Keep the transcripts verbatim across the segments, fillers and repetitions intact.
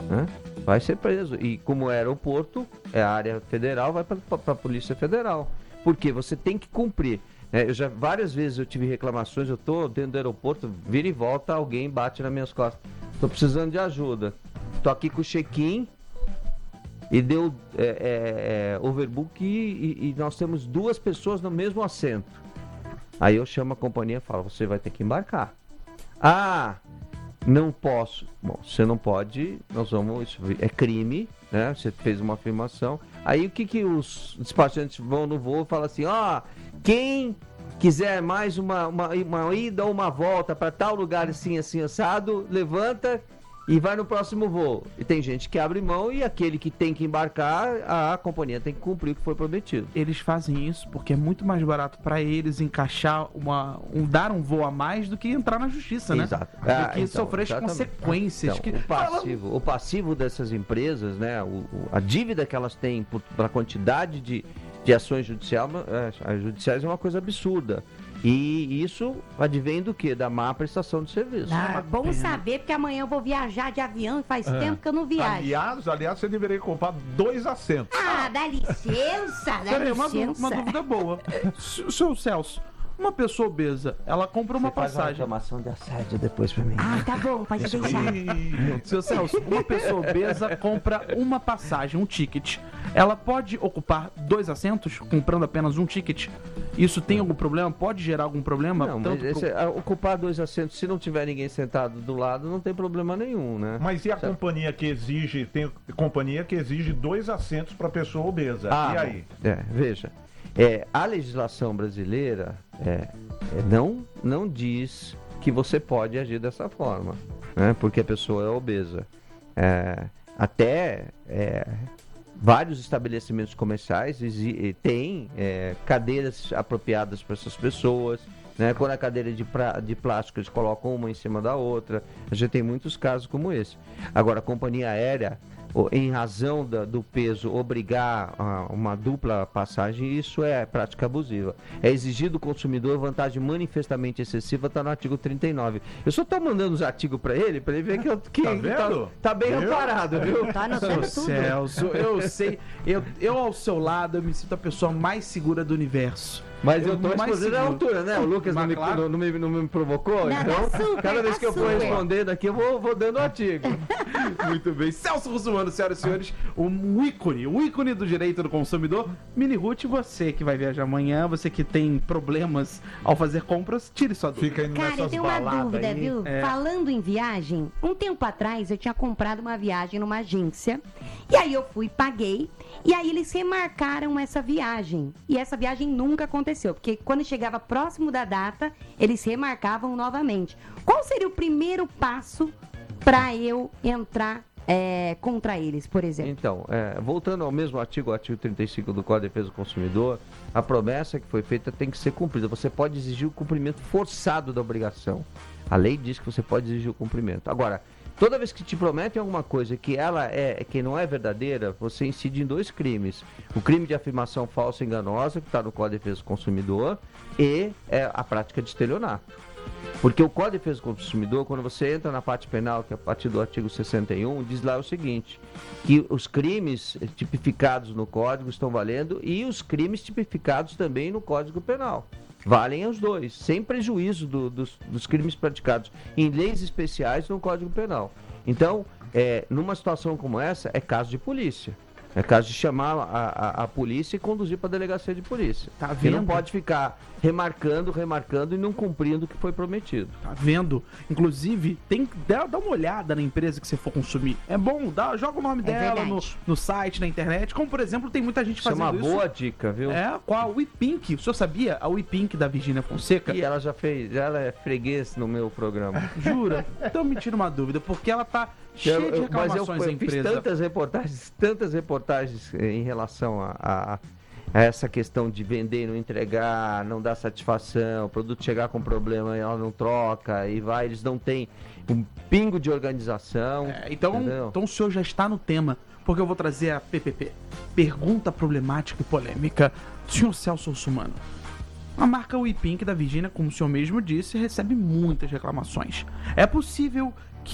né? Vai ser preso. E como é aeroporto, é a área federal, vai para a Polícia Federal. Porque você tem que cumprir. Né? Eu já, várias vezes eu tive reclamações, eu estou dentro do aeroporto, vira e volta, alguém bate nas minhas costas. Estou precisando de ajuda. Estou aqui com o check-in e deu é, é, é, overbook e, e nós temos duas pessoas no mesmo assento. Aí eu chamo a companhia e falo, você vai ter que embarcar. Ah, não posso. Bom, você não pode, nós vamos, isso é crime, né? Você fez uma afirmação. Aí o que que os despachantes vão no voo e falam assim, ó, oh, quem quiser mais uma, uma, uma ida ou uma volta para tal lugar assim, assim, assado, levanta e vai no próximo voo. E tem gente que abre mão e aquele que tem que embarcar, a companhia tem que cumprir o que foi prometido. Eles fazem isso porque é muito mais barato para eles encaixar uma, um, dar um voo a mais do que entrar na justiça, né? Exato. Do Ah, que então, sofrer as exatamente. consequências. Então, que... o, passivo, o passivo dessas empresas, né? O, o, a dívida que elas têm pela quantidade de, de ações judiciais, é, judiciais é uma coisa absurda. E isso advém do quê? Da má prestação de serviço. Ah, é bom saber, porque amanhã eu vou viajar de avião e faz é. tempo que eu não viajo. Aliás, aliás, você deveria comprar dois assentos. Ah, dá licença, dá Peraí, licença. Uma, uma dúvida boa. Seu Celso, uma pessoa obesa, ela compra uma Você faz passagem. uma reclamação de assédio depois pra mim. Ah, tá bom, pode deixar. Seu Celso, uma pessoa obesa compra uma passagem, um ticket. Ela pode ocupar dois assentos, comprando apenas um ticket? Isso tem algum problema? Pode gerar algum problema? Não, Tanto mas esse, pro... ocupar dois assentos, se não tiver ninguém sentado do lado, não tem problema nenhum, né? Mas e a certo? companhia que exige, tem companhia que exige dois assentos para pessoa obesa? Ah, e aí? É, veja, é, a legislação brasileira é, é, não, não diz que você pode agir dessa forma, né? Porque a pessoa é obesa. É, até é, vários estabelecimentos comerciais têm é, cadeiras apropriadas para essas pessoas, né? Quando a cadeira é de, pra, de plástico, eles colocam uma em cima da outra. A gente tem muitos casos como esse. Agora, a companhia aérea, em razão da, do peso, obrigar a uma dupla passagem, isso é prática abusiva. É exigido do consumidor vantagem manifestamente excessiva, está no artigo trinta e nove. Eu só estou mandando os artigos para ele, para ele ver que, eu, que tá, que tá, tá bem eu? amparado, viu? Tá anotando tudo. Celso, eu sei, eu, eu ao seu lado, eu me sinto a pessoa mais segura do universo. Mas eu, Eu eu tô mais respondendo à seguro. altura, né? O Lucas não Mas me, claro. não, não me, não me provocou, Não, então tá super, cada vez tá que eu for super. respondendo aqui, eu vou, vou dando o artigo. Muito bem. Celso Russomano, senhoras e senhores, um ícone, o ícone do direito do consumidor. Mini Ruth, você que vai viajar amanhã, você que tem problemas ao fazer compras, tire sua dúvida. Fica indo Cara, eu nessas tenho uma baladas dúvida, aí. viu? É. Falando em viagem, um tempo atrás eu tinha comprado uma viagem numa agência. E aí eu fui, paguei. E aí eles remarcaram essa viagem. E essa viagem nunca aconteceu. Porque quando chegava próximo da data, eles remarcavam novamente. Qual seria o primeiro passo para eu entrar é, contra eles, por exemplo? Então, é, voltando ao mesmo artigo, o artigo trinta e cinco do Código de Defesa do Consumidor, a promessa que foi feita tem que ser cumprida. Você pode exigir o cumprimento forçado da obrigação. A lei diz que você pode exigir o cumprimento. Agora, toda vez que te prometem alguma coisa que ela é, que não é verdadeira, você incide em dois crimes. O crime de afirmação falsa e enganosa, que está no Código de Defesa do Consumidor, e é, a prática de estelionato. Porque o Código de Defesa do Consumidor, quando você entra na parte penal, que é a partir do artigo sessenta e um, diz lá o seguinte, que os crimes tipificados no Código estão valendo e os crimes tipificados também no Código Penal. Valem os dois, sem prejuízo do, dos, dos crimes praticados em leis especiais no Código Penal. Então, é, numa situação como essa, é caso de polícia. É caso de chamar a, a, a polícia e conduzir para a delegacia de polícia. Tá Porque não vendo? pode ficar remarcando, remarcando e não cumprindo o que foi prometido. Tá vendo? Inclusive, tem que dar, dar uma olhada na empresa que você for consumir. É bom, dá, joga o nome É dela no, verdade. no site, na internet. Como, por exemplo, tem muita gente Isso é fazendo uma isso. boa dica, viu? É, com a WePink. O senhor sabia? A WePink da Virgínia Fonseca. E ela já fez, ela é freguês no meu programa. Jura? Então me tira uma dúvida, porque ela tá cheia Eu- de eu- mas eu, reclamações eu da fiz empresa. tantas reportagens, tantas reportagens eh, em relação a, a- a essa questão de vender e não entregar, não dar satisfação, o produto chegar com problema e ela não troca, e vai, eles não têm um pingo de organização. É, então, entendeu? então o senhor já está no tema, porque eu vou trazer a P P P. Pergunta problemática e polêmica do senhor Celso Russomano. A marca WePink da Virgínia, como o senhor mesmo disse, recebe muitas reclamações. É possível que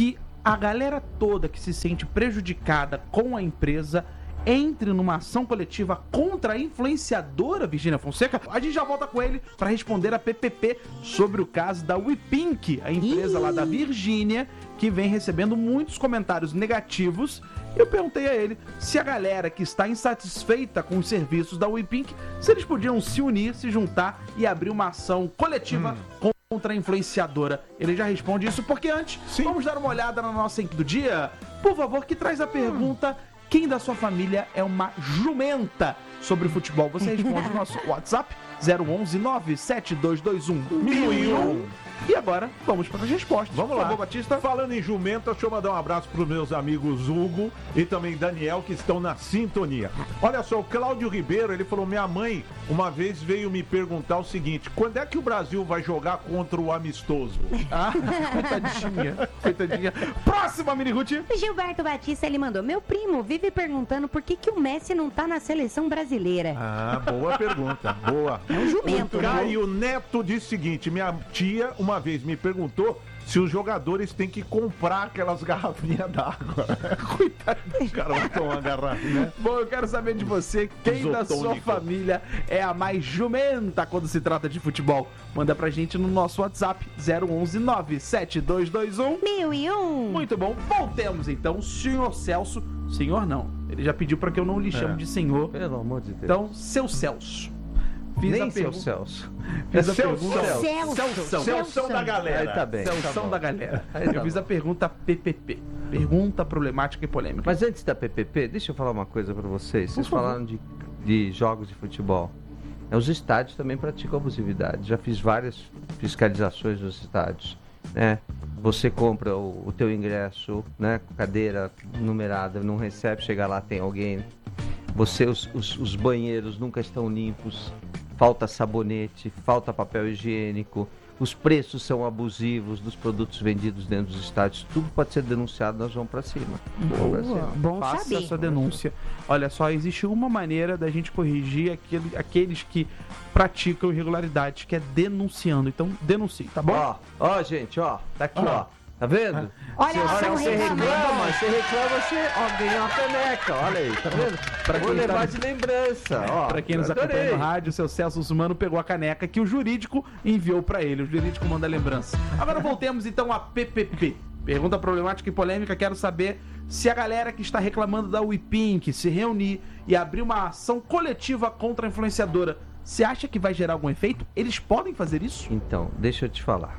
a galera toda que se sente prejudicada com a empresa entre numa ação coletiva contra a influenciadora Virgínia Fonseca. A gente já volta com ele para responder a P P P sobre o caso da WePink, a empresa Ih. lá da Virgínia, que vem recebendo muitos comentários negativos. Eu perguntei a ele se a galera que está insatisfeita com os serviços da WePink, se eles podiam se unir, se juntar e abrir uma ação coletiva hum. contra a influenciadora. Ele já responde isso, porque antes, Sim. vamos dar uma olhada na nossa enquete do dia. Por favor, que traz a pergunta: quem da sua família é uma jumenta sobre futebol? Você responde no nosso WhatsApp zero onze nove sete dois dois um mil e um. E agora, vamos para as respostas. Vamos Por lá. favor, Batista. Falando em jumenta, deixa eu mandar um abraço para os meus amigos Hugo e também Daniel, que estão na sintonia. Olha só, o Cláudio Ribeiro, ele falou: minha mãe uma vez veio me perguntar o seguinte: quando é que o Brasil vai jogar contra o amistoso? Ah, coitadinha, coitadinha. Próxima, Mini Ruth. Gilberto Batista, ele mandou: meu primo vive perguntando por que, que o Messi não tá na seleção brasileira. Ah, boa pergunta, boa. É um jumento. O Caio Neto disse o seguinte: minha tia uma vez me perguntou se os jogadores têm que comprar aquelas garrafinhas d'água. Coitado. Os caras vão tomar uma garrafinha, né? Bom, eu quero saber de você, quem Isotônico. da sua família é a mais jumenta quando se trata de futebol? Manda pra gente no nosso WhatsApp zero onze nove sete dois dois um mil e um. Muito bom, voltemos então, senhor Celso. Senhor não, ele já pediu pra que eu não lhe chame é. de senhor. Pelo amor de Deus. Então, seu Celso. Fiz Nem a seu pergunta. Celso. Fiz é a Celso. pergunta. Celso. Celso. Celso da galera. Aí tá bem. Celso tá da galera. Aí tá eu fiz bom. a pergunta P P P. Pergunta problemática e polêmica. Mas antes da P P P, deixa eu falar uma coisa pra vocês. Vocês falaram de, de jogos de futebol. Os estádios também praticam abusividade. Já fiz várias fiscalizações nos estádios. Né? Você compra o, o teu ingresso, né? Cadeira numerada, não recebe, chega lá, tem alguém. Você, os, os, os banheiros nunca estão limpos. Falta sabonete, falta papel higiênico, os preços são abusivos dos produtos vendidos dentro dos estádios. Tudo pode ser denunciado, nós vamos para cima. Boa, bom Faça saber. essa denúncia. Olha só, existe uma maneira da gente corrigir aquele, aqueles que praticam irregularidades, que é denunciando. Então, denuncie, tá bom? Ó, ó, gente, ó, tá aqui, Ah. ó. Tá vendo? Olha Se lá, você, tão você reclamando. reclama, você reclama, você ó, ganha uma caneca, olha aí, tá vendo? Pra Vou quem levar tá- de lembrança, ó. Pra quem nos adorei. acompanha no rádio, o seu Celso Russumano pegou a caneca que o jurídico enviou pra ele. O jurídico manda a lembrança. Agora voltemos então a P P P. Pergunta problemática e polêmica. Quero saber se a galera que está reclamando da WePink se reunir e abrir uma ação coletiva contra a influenciadora, você acha que vai gerar algum efeito? Eles podem fazer isso? Então, deixa eu te falar.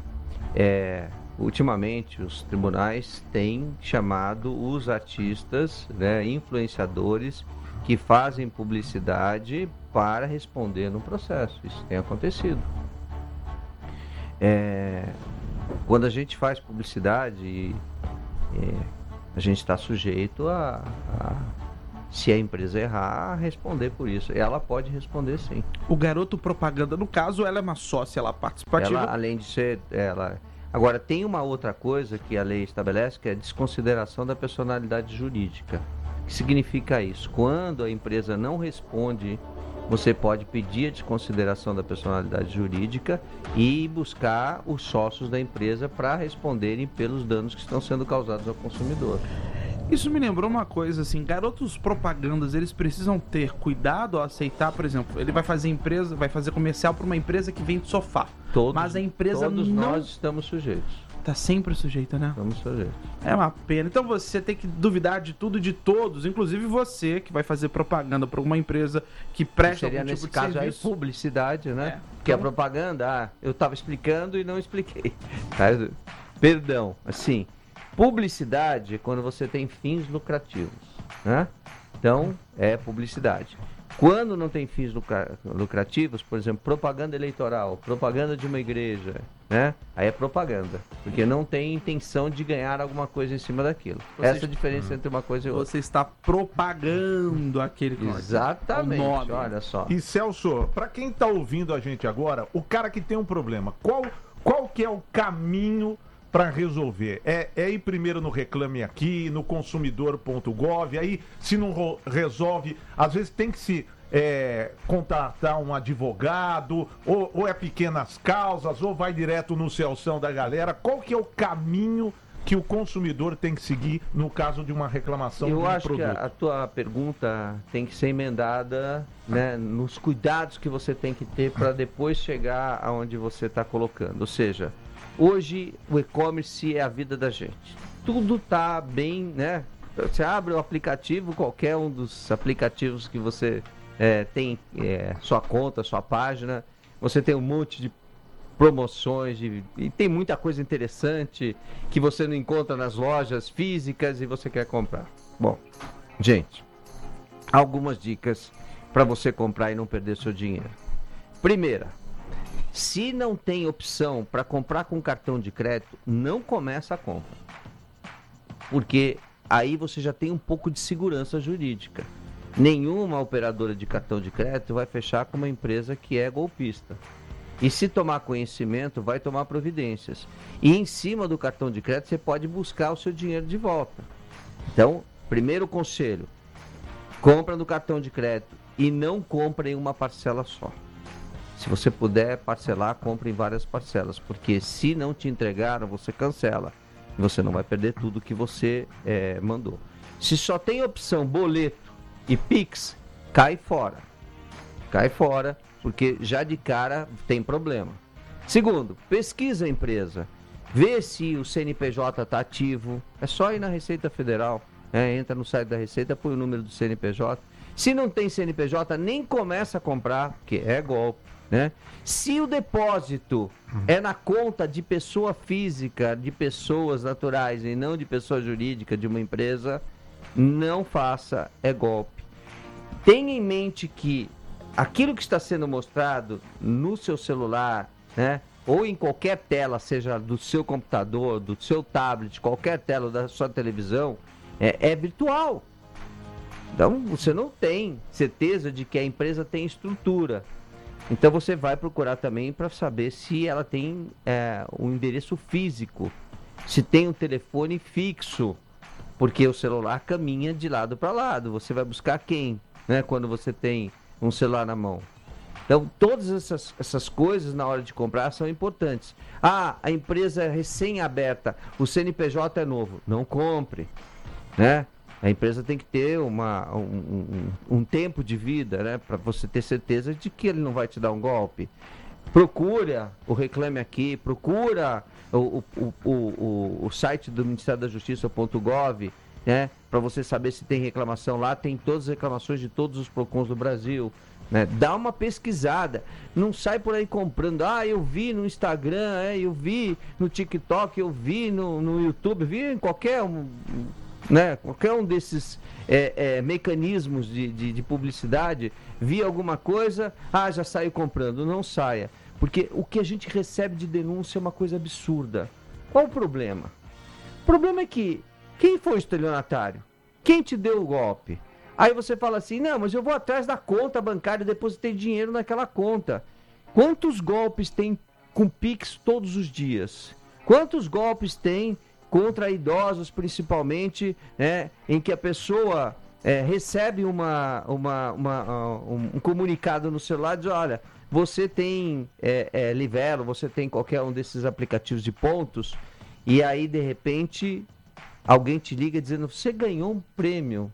É, ultimamente, os tribunais têm chamado os artistas, né, influenciadores, que fazem publicidade para responder no processo. Isso tem acontecido. É, quando a gente faz publicidade, é, a gente está sujeito a, a, se a empresa errar, a responder por isso. Ela pode responder sim. O garoto propaganda, no caso, ela é uma sócia lá participativa. Ela, além de ser, ela... Agora, tem uma outra coisa que a lei estabelece, que é a desconsideração da personalidade jurídica. O que significa isso? Quando a empresa não responde, você pode pedir a desconsideração da personalidade jurídica e buscar os sócios da empresa para responderem pelos danos que estão sendo causados ao consumidor. Isso me lembrou uma coisa, assim, garotos propagandas, eles precisam ter cuidado ao aceitar, por exemplo, ele vai fazer empresa, vai fazer comercial para uma empresa que vende sofá. Todos, mas a empresa todos não nós estamos sujeitos. tá sempre sujeita, né? Estamos sujeitos. É uma pena. Então você tem que duvidar de tudo e de todos, inclusive você que vai fazer propaganda para uma empresa que presta Seria algum nesse tipo de caso aí serviço. publicidade, né? É. Porque a propaganda, ah, eu estava explicando e não expliquei. Tá? Perdão, assim, publicidade é quando você tem fins lucrativos, né? Então, é publicidade. Quando não tem fins lucra- lucrativos, por exemplo, propaganda eleitoral, propaganda de uma igreja, né? Aí é propaganda, porque não tem intenção de ganhar alguma coisa em cima daquilo. Você Essa é está- a diferença entre uma coisa e outra. Você está propagando aquele que Exatamente, o nome. olha só. E Celso, pra quem tá ouvindo a gente agora, o cara que tem um problema, qual, qual que é o caminho para resolver? É, é ir primeiro no Reclame Aqui, no consumidor ponto gov, aí se não ro- resolve, às vezes tem que se é, contratar um advogado, ou, ou é pequenas causas, ou vai direto no Celção da galera. Qual que é o caminho que o consumidor tem que seguir no caso de uma reclamação Eu de um acho produto? que a, a tua pergunta tem que ser emendada, né, nos cuidados que você tem que ter para depois chegar aonde você está colocando. Ou seja, hoje o e-commerce é a vida da gente. Tudo está bem, né? Você abre o aplicativo, qualquer um dos aplicativos que você é, tem é, sua conta, sua página, você tem um monte de promoções de, e tem muita coisa interessante que você não encontra nas lojas físicas e você quer comprar. Bom, gente, algumas dicas para você comprar e não perder seu dinheiro. Primeira, se não tem opção para comprar com cartão de crédito, não começa a compra. Porque aí você já tem um pouco de segurança jurídica. Nenhuma operadora de cartão de crédito vai fechar com uma empresa que é golpista. E se tomar conhecimento, vai tomar providências. E em cima do cartão de crédito, você pode buscar o seu dinheiro de volta. Então, primeiro conselho, compra no cartão de crédito e não compra em uma parcela só. Se você puder parcelar, compre em várias parcelas, porque se não te entregaram, você cancela. Você não vai perder tudo que você é, mandou. Se só tem opção boleto e Pix, cai fora. Cai fora. Porque já de cara tem problema. Segundo, pesquisa a empresa. Vê se o C N P J está ativo. É só ir na Receita Federal. É, entra no site da Receita, põe o número do C N P J. Se não tem C N P J, nem começa a comprar, porque é golpe. Né? Se o depósito é na conta de pessoa física, de pessoas naturais e não de pessoa jurídica de uma empresa, não faça, é golpe. Tenha em mente que aquilo que está sendo mostrado no seu celular, né, ou em qualquer tela, seja do seu computador, do seu tablet, qualquer tela da sua televisão, é, é virtual. Então, você não tem certeza de que a empresa tem estrutura. Então, você vai procurar também para saber se ela tem é, um endereço físico, se tem um telefone fixo, porque o celular caminha de lado para lado. Você vai buscar quem, né, quando você tem um celular na mão. Então, todas essas, essas coisas na hora de comprar são importantes. Ah, a empresa é recém-aberta, o C N P J é novo. Não compre, né? A empresa tem que ter uma, um, um, um tempo de vida, né? Para você ter certeza de que ele não vai te dar um golpe. Procura o Reclame Aqui, procura o, o, o, o, o site do Ministério da Justiça ponto gov, né, para você saber se tem reclamação lá. Tem todas as reclamações de todos os PROCONs do Brasil, né? Dá uma pesquisada, não sai por aí comprando. Ah, eu vi no Instagram, é, eu vi no TikTok, eu vi no, no YouTube, vi em qualquer um, né, qualquer um desses é, é, mecanismos de, de, de publicidade, vi alguma coisa, ah, já saiu comprando. Não saia, porque o que a gente recebe de denúncia é uma coisa absurda. Qual o problema? O problema é que quem foi o estelionatário? Quem te deu o golpe? Aí você fala assim, não, mas eu vou atrás da conta bancária e depositei dinheiro naquela conta. Quantos golpes tem com Pix todos os dias? Quantos golpes tem contra idosos, principalmente, né, em que a pessoa é, recebe uma, uma, uma, um, um comunicado no celular e diz, olha, você tem é, é, Livelo, você tem qualquer um desses aplicativos de pontos, e aí, de repente, alguém te liga dizendo, você ganhou um prêmio,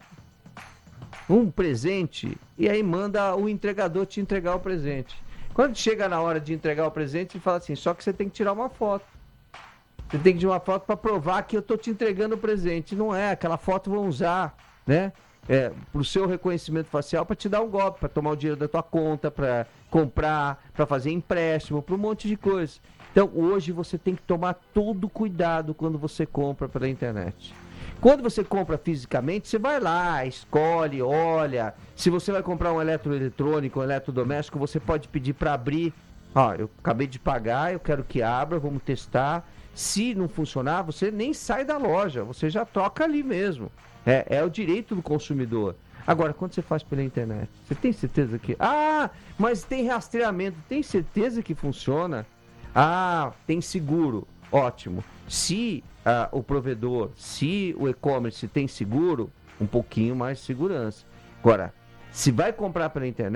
um presente, e aí manda o entregador te entregar o presente. Quando chega na hora de entregar o presente, ele fala assim, só que você tem que tirar uma foto. Você tem que tirar uma foto para provar que eu estou te entregando o presente. Não é, aquela foto vão usar, né, é, para o seu reconhecimento facial para te dar um golpe, para tomar o dinheiro da tua conta, para comprar, para fazer empréstimo, para um monte de coisa. Então, hoje você tem que tomar todo cuidado quando você compra pela internet. Quando você compra fisicamente, você vai lá, escolhe, olha. Se você vai comprar um eletroeletrônico, um eletrodoméstico, você pode pedir para abrir. Ó, eu acabei de pagar, eu quero que abra, vamos testar. Se não funcionar, você nem sai da loja, você já troca ali mesmo. É, é o direito do consumidor. Agora, quando você faz pela internet, você tem certeza que... Ah, mas tem rastreamento, tem certeza que funciona? Ah, tem seguro, ótimo. Se ah, o provedor, se o e-commerce tem seguro, um pouquinho mais de segurança. Agora, se vai comprar pela internet,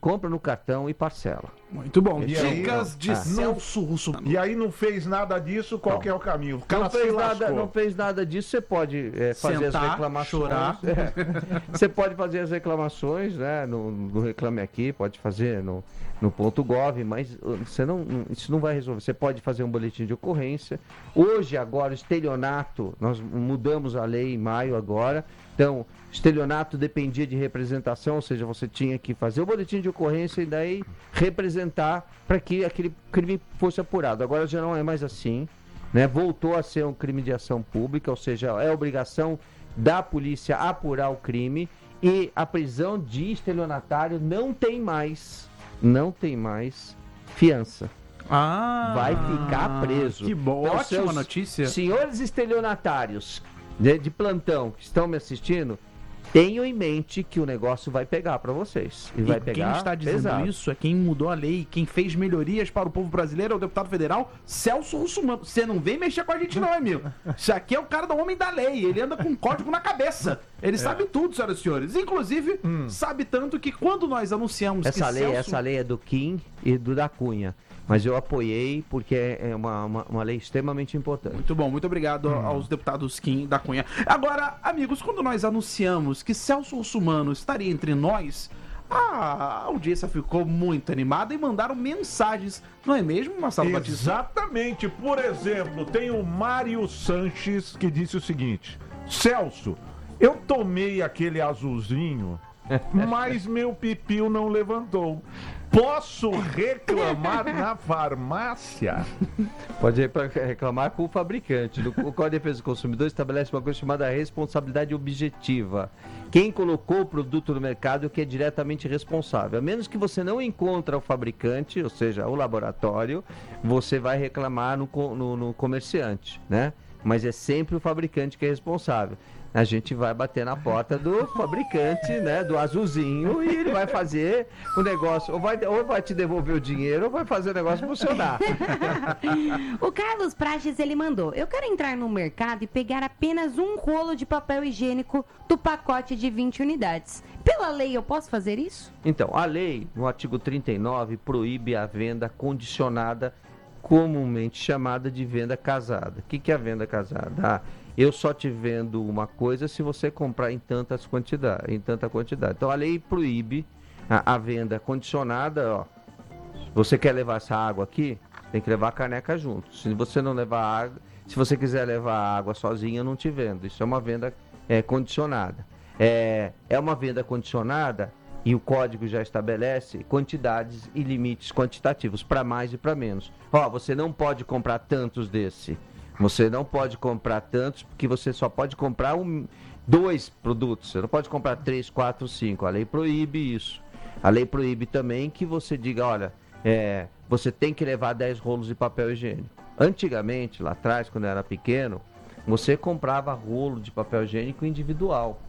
compra no cartão e parcela. Muito bom. E aí, Dicas de ah. Celso Russo. E aí não fez nada disso, qual Não. que é o caminho? O cara Não se fez, nada, lascou. não fez nada disso, você pode é, fazer Sentar, as reclamações. chorar. É. Você pode fazer as reclamações, né? No, no Reclame Aqui, pode fazer no, no ponto .gov, mas uh, você não, não- isso não vai resolver. Você pode fazer um boletim de ocorrência. Hoje, agora, o estelionato, nós mudamos a lei em maio agora. Então, estelionato dependia de representação, ou seja, você tinha que fazer o boletim de ocorrência e daí representar para que aquele crime fosse apurado. Agora já não é mais assim, né? Voltou a ser um crime de ação pública, ou seja, é obrigação da polícia apurar o crime e a prisão de estelionatário não tem mais, não tem mais fiança. Ah, Vai ficar preso. Que bom, Então, ótima seus notícia. Senhores estelionatários de, de plantão que estão me assistindo, tenham em mente que o negócio vai pegar para vocês. E, E vai quem pegar está dizendo pesado. isso é quem mudou a lei, quem fez melhorias para o povo brasileiro, é o deputado federal Celso Russomano. Você não vem mexer com a gente não, amigo. Isso aqui é o cara do homem da lei, ele anda com um código na cabeça. Ele sabe tudo, senhoras e senhores. Inclusive, sabe tanto que quando nós anunciamos Essa que lei, Celso... essa lei é do Kim e do da Cunha. Mas eu apoiei porque é uma, uma, uma lei extremamente importante. Muito bom, muito obrigado aos deputados Kim da Cunha. Agora, amigos, quando nós anunciamos que Celso Russomano estaria entre nós, a audiência ficou muito animada e mandaram mensagens, não é mesmo, Marcelo Batista? Exatamente. Por exemplo, tem o Mário Sanches que disse o seguinte: Celso, eu tomei aquele azulzinho, mas meu pipiu não levantou. Posso reclamar na farmácia? Pode ir pra reclamar com o fabricante. O Código de Defesa do Consumidor estabelece uma coisa chamada responsabilidade objetiva. Quem colocou o produto no mercado é que é diretamente responsável. A menos que você não encontre o fabricante, ou seja, o laboratório, você vai reclamar no, co- no, no comerciante, né? Mas é sempre o fabricante que é responsável. A gente vai bater na porta do fabricante, né, do azulzinho, e ele vai fazer o negócio, ou vai, ou vai te devolver o dinheiro, ou vai fazer o negócio funcionar. O Carlos Prates, ele mandou: eu quero entrar no mercado e pegar apenas um rolo de papel higiênico do pacote de vinte unidades. Pela lei, eu posso fazer isso? Então, a lei, no artigo trinta e nove, proíbe a venda condicionada, comumente chamada de venda casada. O que, que é a venda casada? Ah, eu só te vendo uma coisa se você comprar em tantas quantidade, em tanta quantidade. Então a lei proíbe a, a venda condicionada, ó. Você quer levar essa água aqui? Tem que levar a caneca junto. Se você não levar água, se você quiser levar a água sozinha, eu não te vendo. Isso é uma venda é, condicionada. É, é uma venda condicionada e o código já estabelece quantidades e limites quantitativos, para mais e para menos. Ó, você não pode comprar tantos desse. Você não pode comprar tantos, porque você só pode comprar um, dois produtos. Você não pode comprar três, quatro, cinco. A lei proíbe isso. A lei proíbe também que você diga, olha, é, você tem que levar dez rolos de papel higiênico. Antigamente, lá atrás, quando eu era pequeno, você comprava rolo de papel higiênico individual.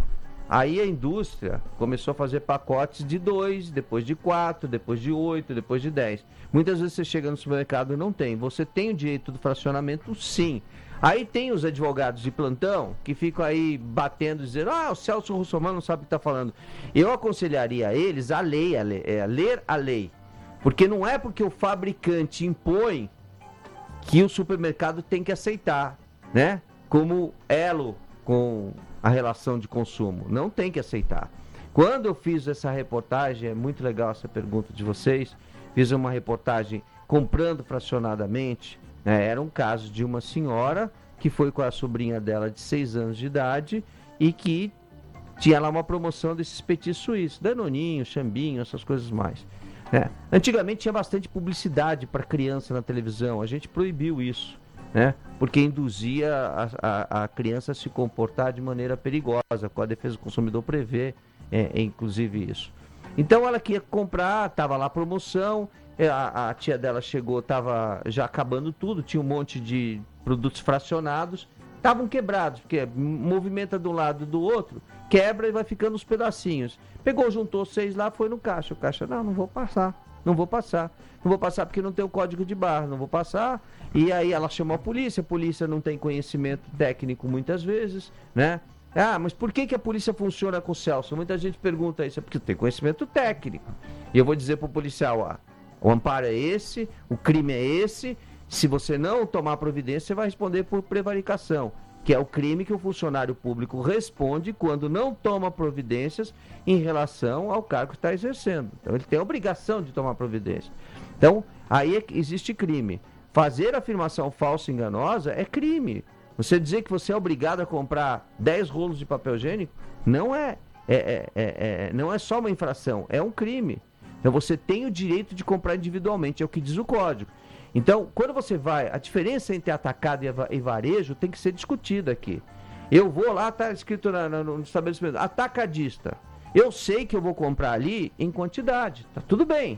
Aí a indústria começou a fazer pacotes de dois, depois de quatro, depois de oito, depois de dez. Muitas vezes você chega no supermercado e não tem. Você tem o direito do fracionamento, sim. Aí tem os advogados de plantão que ficam aí batendo, dizendo, ah, o Celso Russomano não sabe o que está falando. Eu aconselharia a eles a, lei, a, lei, é, a ler a lei. Porque não é porque o fabricante impõe que o supermercado tem que aceitar, né? Como elo com a relação de consumo. Não tem que aceitar. Quando eu fiz essa reportagem, é muito legal essa pergunta de vocês, fiz uma reportagem comprando fracionadamente, né, era um caso de uma senhora que foi com a sobrinha dela de seis anos de idade e que tinha lá uma promoção desses petis suíços, danoninho, chambinho, essas coisas mais. Né? Antigamente tinha bastante publicidade para criança na televisão, a gente proibiu isso. Né? Porque induzia a, a, a criança a se comportar de maneira perigosa, com a defesa do consumidor prevê, é, inclusive isso. Então ela queria comprar, estava lá a promoção, a, a tia dela chegou, estava já acabando tudo, tinha um monte de produtos fracionados, estavam quebrados, porque movimenta de um lado e do outro, quebra e vai ficando os pedacinhos. Pegou, juntou seis lá, foi no caixa, o caixa, não, não vou passar. Não vou passar. Não vou passar porque não tem o código de barra. Não vou passar. E aí ela chamou a polícia. A polícia não tem conhecimento técnico muitas vezes, né? Ah, mas por que, que a polícia funciona com o Celso? Muita gente pergunta isso, é porque tem conhecimento técnico. E eu vou dizer pro policial, ó, o amparo é esse, o crime é esse, se você não tomar providência, você vai responder por prevaricação, que é o crime que o funcionário público responde quando não toma providências em relação ao cargo que está exercendo. Então, ele tem a obrigação de tomar providência. Então, aí é que existe crime. Fazer afirmação falsa e enganosa é crime. Você dizer que você é obrigado a comprar dez rolos de papel higiênico não é, é, é, é, é, não é só uma infração, é um crime. Então, você tem o direito de comprar individualmente, é o que diz o código. Então, quando você vai, a diferença entre atacado e varejo tem que ser discutida aqui. Eu vou lá, está escrito na, na, no estabelecimento, atacadista. Eu sei que eu vou comprar ali em quantidade, tá tudo bem.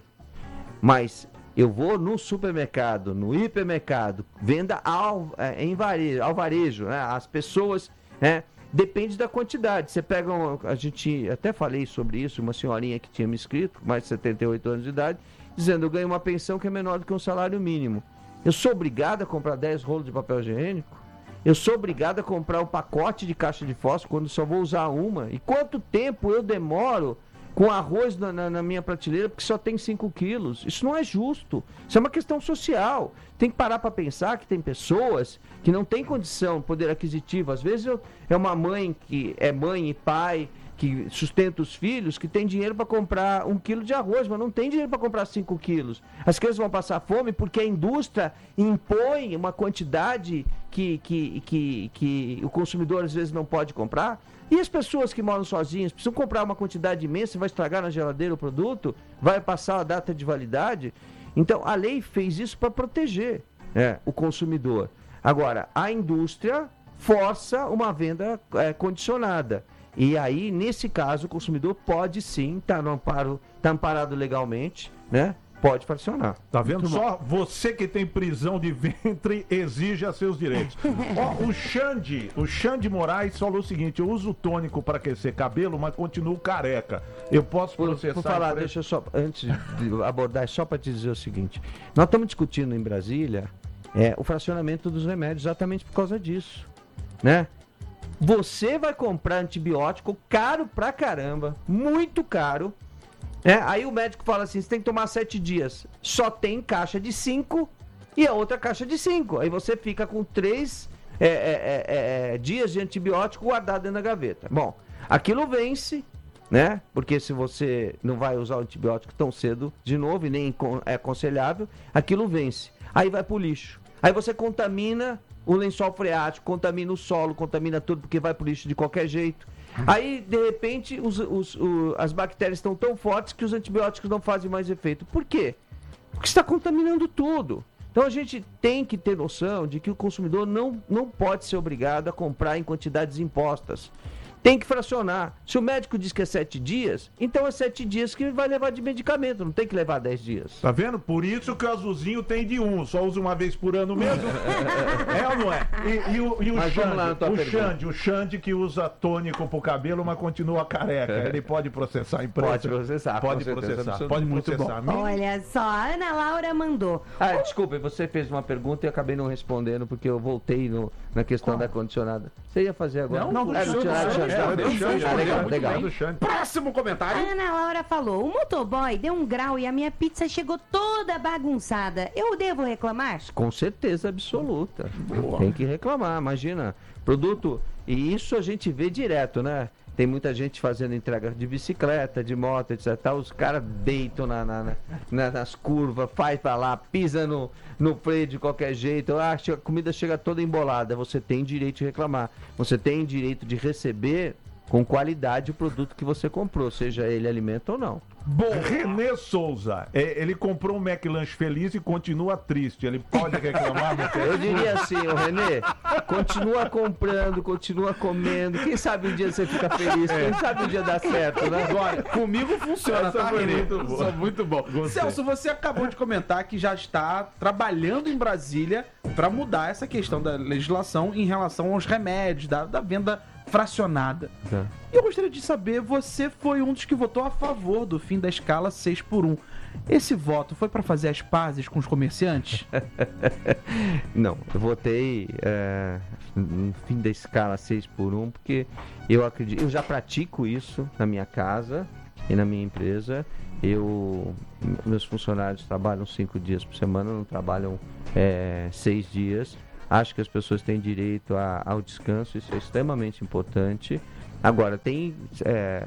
Mas eu vou no supermercado, no hipermercado, venda ao, é, em varejo, ao varejo, né? As pessoas, né? Depende da quantidade. Você pega, uma, a gente até falei sobre isso, uma senhorinha que tinha me escrito, mais de setenta e oito anos de idade, dizendo, eu ganho uma pensão que é menor do que um salário mínimo. Eu sou obrigado a comprar dez rolos de papel higiênico? Eu sou obrigado a comprar um pacote de caixa de fósforo quando só vou usar uma? E quanto tempo eu demoro com arroz na, na, na minha prateleira porque só tem cinco quilos? Isso não é justo. Isso é uma questão social. Tem que parar para pensar que tem pessoas que não têm condição, poder aquisitivo. Às vezes eu, é uma mãe que é mãe e pai, que sustenta os filhos, que tem dinheiro para comprar um quilo de arroz, mas não tem dinheiro para comprar cinco quilos. As crianças vão passar fome porque a indústria impõe uma quantidade que, que, que, que o consumidor às vezes não pode comprar. E as pessoas que moram sozinhas precisam comprar uma quantidade imensa, vai estragar na geladeira o produto, vai passar a data de validade. Então, a lei fez isso para proteger, né, o consumidor. Agora, a indústria força uma venda é, condicionada. E aí, nesse caso, o consumidor pode sim estar tá no amparo, tá amparado legalmente, né? Pode fracionar. Tá vendo só? Você que tem prisão de ventre exige a seus direitos. Ó, o Xande, o Xande Moraes falou o seguinte: eu uso tônico para aquecer cabelo, mas continuo careca. Eu posso por, processar? Por falar, por deixa eu só, antes de abordar, só para te dizer o seguinte: nós estamos discutindo em Brasília é, o fracionamento dos remédios exatamente por causa disso, né? Você vai comprar antibiótico caro pra caramba, muito caro. É, aí o médico fala assim, você tem que tomar sete dias. Só tem caixa de cinco e a outra caixa de cinco. Aí você fica com três é, é, é, é, dias de antibiótico guardado dentro da gaveta. Bom, aquilo vence, né? Porque se você não vai usar o antibiótico tão cedo de novo e nem é aconselhável, aquilo vence. Aí vai pro lixo. Aí você contamina o lençol freático, contamina o solo, contamina tudo, porque vai pro lixo de qualquer jeito. Aí, de repente, os, os, os, as bactérias estão tão fortes que os antibióticos não fazem mais efeito. Por quê? Porque está contaminando tudo. Então, a gente tem que ter noção de que o consumidor não, não pode ser obrigado a comprar em quantidades impostas. Tem que fracionar. Se o médico diz que é sete dias, então é sete dias que vai levar de medicamento, não tem que levar dez dias. Tá vendo? Por isso que o azulzinho tem de um, só usa uma vez por ano mesmo. É ou não é? E, e o, e o Xande, o Xande, o Xande que usa tônico pro cabelo, mas continua careca. Ele pode processar a empresa? Pode processar. Pode processar. Pode muito processar. bom. Olha só, a Ana Laura mandou. Ah, desculpa, você fez uma pergunta e eu acabei não respondendo porque eu voltei no, na questão Qual? da condicionada. Você ia fazer agora? Não, não, é, do Xande. É, do Xande, ah, legal, muito legal. bem. Do Xande. Próximo comentário. A Ana Laura falou, o motoboy deu um grau e a minha pizza chegou toda bagunçada. Eu devo reclamar? Com certeza absoluta. Boa. Tem que reclamar, imagina. Produto, e isso a gente vê direto, né? Tem muita gente fazendo entrega de bicicleta, de moto, etcétera. Os caras deitam na, na, na, nas curvas, faz pra lá, pisa no, no freio de qualquer jeito. Ah, a comida chega toda embolada. Você tem direito de reclamar. Você tem direito de receber com qualidade o produto que você comprou, seja ele alimento ou não. Bom, Renê Souza, é, ele comprou um McLanche feliz e continua triste. Ele pode reclamar? Eu diria assim, ô Renê, continua comprando, continua comendo. Quem sabe um dia você fica feliz, quem sabe um dia dá certo, né? Agora, comigo funciona, Essa tá, foi Renê? muito boa. Sou muito bom. Gostei. Celso, você acabou de comentar que já está trabalhando em Brasília para mudar essa questão da legislação em relação aos remédios, da, da venda fracionada. Tá. E eu gostaria de saber, você foi um dos que votou a favor do fim da escala seis por um. Esse voto foi para fazer as pazes com os comerciantes? Não, eu votei é, no fim da escala seis por um porque eu acredito, eu já pratico isso na minha casa e na minha empresa. Eu, meus funcionários trabalham cinco dias por semana, não trabalham é, seis dias. Acho que as pessoas têm direito a, ao descanso, isso é extremamente importante. Agora, tem é,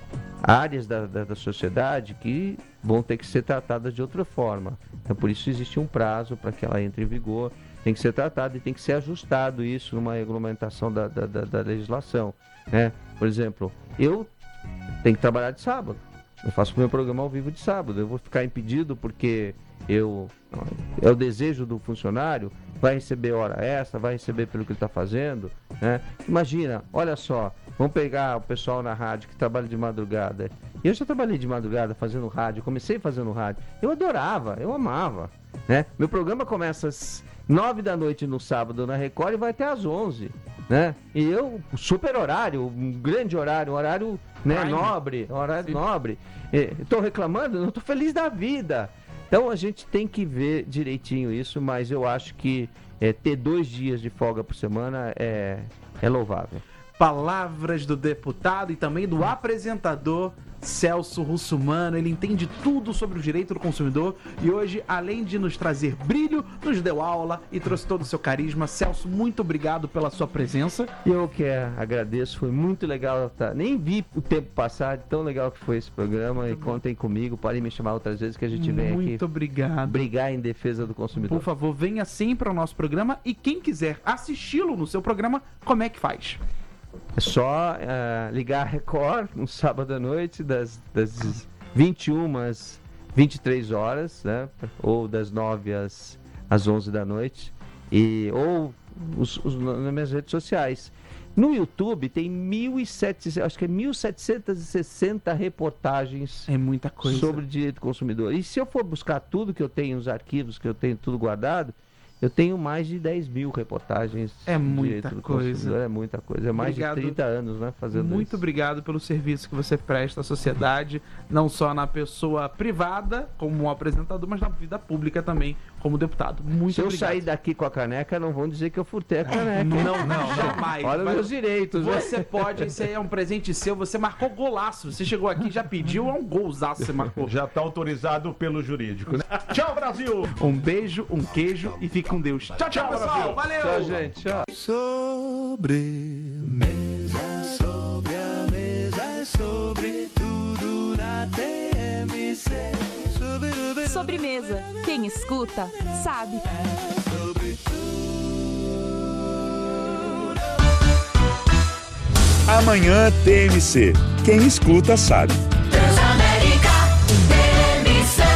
áreas da, da, da sociedade que vão ter que ser tratadas de outra forma. Então, por isso existe um prazo para que ela entre em vigor. Tem que ser tratado e tem que ser ajustado isso numa regulamentação da, da, da, da legislação, né? Por exemplo, eu tenho que trabalhar de sábado. Eu faço o meu programa ao vivo de sábado. Eu vou ficar impedido porque eu é o desejo do funcionário, vai receber hora extra, vai receber pelo que ele está fazendo, né? Imagina, olha só, vamos pegar o pessoal na rádio que trabalha de madrugada. Eu já trabalhei de madrugada fazendo rádio, comecei fazendo rádio. Eu adorava, eu amava, né? Meu programa começa às nove da noite no sábado na Record e vai até às onze, né? E eu, super horário, um grande horário, um horário, né, nobre, um horário nobre. Estou reclamando? Não, estou feliz da vida. Então a gente tem que ver direitinho isso, mas eu acho que é, ter dois dias de folga por semana é, é louvável. Palavras do deputado e também do apresentador Celso Russomano. Ele entende tudo sobre o direito do consumidor e hoje, além de nos trazer brilho, nos deu aula e trouxe todo o seu carisma. Celso, muito obrigado pela sua presença. Eu que é, agradeço, foi muito legal, tá? Nem vi o tempo passar, tão legal que foi esse programa. Muito e bom. Contem comigo, podem me chamar outras vezes que a gente vem muito aqui obrigado. brigar em defesa do consumidor. Por favor, venha sempre ao nosso programa e quem quiser assisti-lo no seu programa, como é que faz? É só uh, ligar a Record no sábado à noite, das, das vinte e uma às vinte e três horas, né? Ou das nove às, às onze da noite, e, ou os, os, nas minhas redes sociais. No YouTube tem mil e setecentos, acho que é mil setecentos e sessenta reportagens é muita coisa. Sobre direito do consumidor. E se eu for buscar tudo que eu tenho, os arquivos que eu tenho tudo guardado, eu tenho mais de dez mil reportagens. É muita coisa. É muita coisa. É mais obrigado. De trinta anos, né? Fazendo Muito isso. Obrigado pelo serviço que você presta à sociedade, não só na pessoa privada, como um apresentador, mas na vida pública também, como deputado. Muito Se obrigado. Se eu sair daqui com a caneca, não vão dizer que eu furtei a caneca. Não, não, jamais. Olha os meus direitos. Você né? pode, isso aí é um presente seu, você marcou golaço. Você chegou aqui, já pediu, é um golzaço que você marcou. Já está autorizado pelo jurídico, né? Tchau, Brasil! Um beijo, um queijo e fique com Deus. Tchau, tchau, pessoal. Valeu. Tchau, gente. Tchau. Sobre mesa, sobre a mesa, sobre tudo na T M C. Sobre, Sobremesa. Quem escuta, sabe. sobre tudo. Amanhã T M C. Quem escuta, sabe. Transamérica T M C.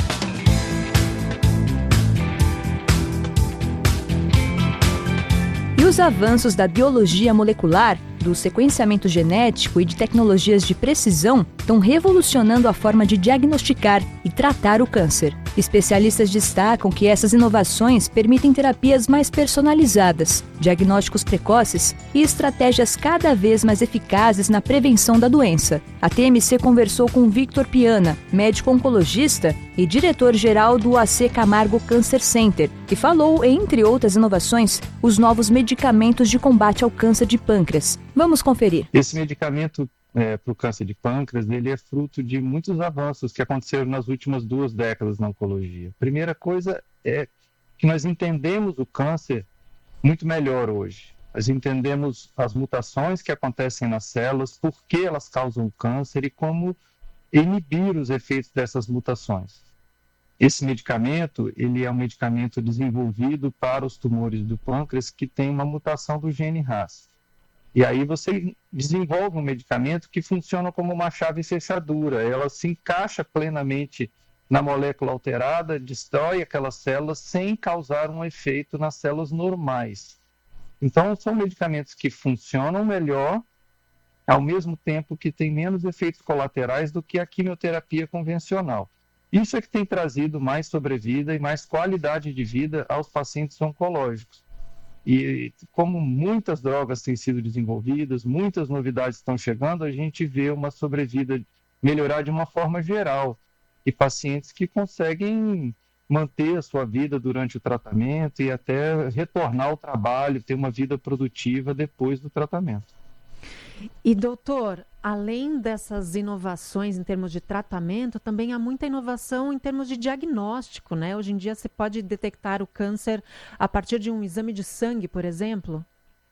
E os avanços da biologia molecular, do sequenciamento genético e de tecnologias de precisão estão revolucionando a forma de diagnosticar e tratar o câncer. Especialistas destacam que essas inovações permitem terapias mais personalizadas, diagnósticos precoces e estratégias cada vez mais eficazes na prevenção da doença. A T M C conversou com Victor Piana, médico oncologista e diretor-geral do A C Camargo Cancer Center, que falou, entre outras inovações, os novos medicamentos de combate ao câncer de pâncreas. Vamos conferir. Esse medicamento é, para o câncer de pâncreas, ele é fruto de muitos avanços que aconteceram nas últimas duas décadas na oncologia. Primeira coisa é que nós entendemos o câncer muito melhor hoje. Nós entendemos as mutações que acontecem nas células, por que elas causam câncer e como inibir os efeitos dessas mutações. Esse medicamento, ele é um medicamento desenvolvido para os tumores do pâncreas que tem uma mutação do gene R A S. E aí você desenvolve um medicamento que funciona como uma chave fechadura. Ela se encaixa plenamente na molécula alterada, destrói aquelas células sem causar um efeito nas células normais. Então, são medicamentos que funcionam melhor, ao mesmo tempo que têm menos efeitos colaterais do que a quimioterapia convencional. Isso é que tem trazido mais sobrevida e mais qualidade de vida aos pacientes oncológicos. E como muitas drogas têm sido desenvolvidas, muitas novidades estão chegando, a gente vê uma sobrevida melhorar de uma forma geral. E pacientes que conseguem manter a sua vida durante o tratamento e até retornar ao trabalho, ter uma vida produtiva depois do tratamento. E, doutor, além dessas inovações em termos de tratamento, também há muita inovação em termos de diagnóstico, né? Hoje em dia você pode detectar o câncer a partir de um exame de sangue, por exemplo?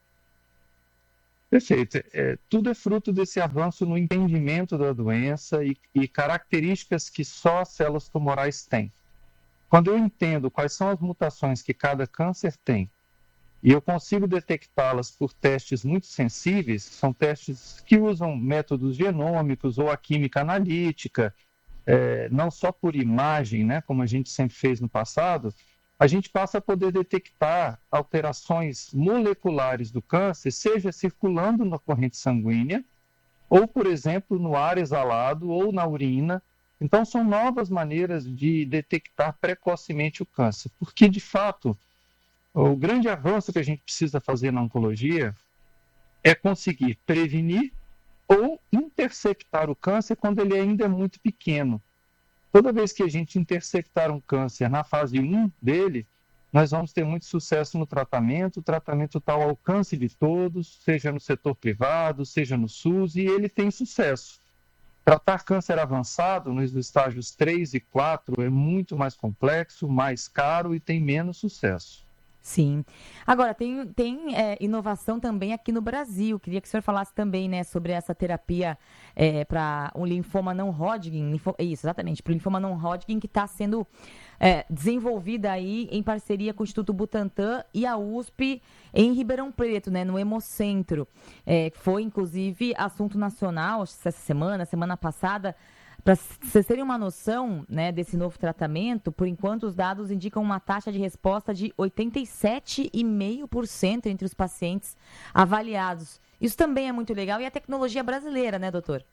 Perfeito. É, tudo é fruto desse avanço no entendimento da doença e, e características que só as células tumorais têm. Quando eu entendo quais são as mutações que cada câncer tem, e eu consigo detectá-las por testes muito sensíveis, são testes que usam métodos genômicos ou a química analítica, é, não só por imagem, né, como a gente sempre fez no passado, a gente passa a poder detectar alterações moleculares do câncer, seja circulando na corrente sanguínea, ou, por exemplo, no ar exalado ou na urina. Então, são novas maneiras de detectar precocemente o câncer, porque, de fato, o grande avanço que a gente precisa fazer na oncologia é conseguir prevenir ou interceptar o câncer quando ele ainda é muito pequeno. Toda vez que a gente interceptar um câncer na fase um dele, nós vamos ter muito sucesso no tratamento. O tratamento está ao alcance de todos, seja no setor privado, seja no SUS, e ele tem sucesso. Tratar câncer avançado nos estágios três e quatro é muito mais complexo, mais caro e tem menos sucesso. Sim. Agora, tem, tem é, inovação também aqui no Brasil. Queria que o senhor falasse também, né, sobre essa terapia é, para um linfoma não Hodgkin. Linfo, isso, exatamente, para o linfoma não Hodgkin, que está sendo é, desenvolvida aí em parceria com o Instituto Butantan e a U S P em Ribeirão Preto, né, no Hemocentro. É, foi, inclusive, assunto nacional essa semana, semana passada. Para vocês terem uma noção, né, desse novo tratamento, por enquanto os dados indicam uma taxa de resposta de oitenta e sete vírgula cinco por cento entre os pacientes avaliados. Isso também é muito legal e é tecnologia brasileira, né, doutor?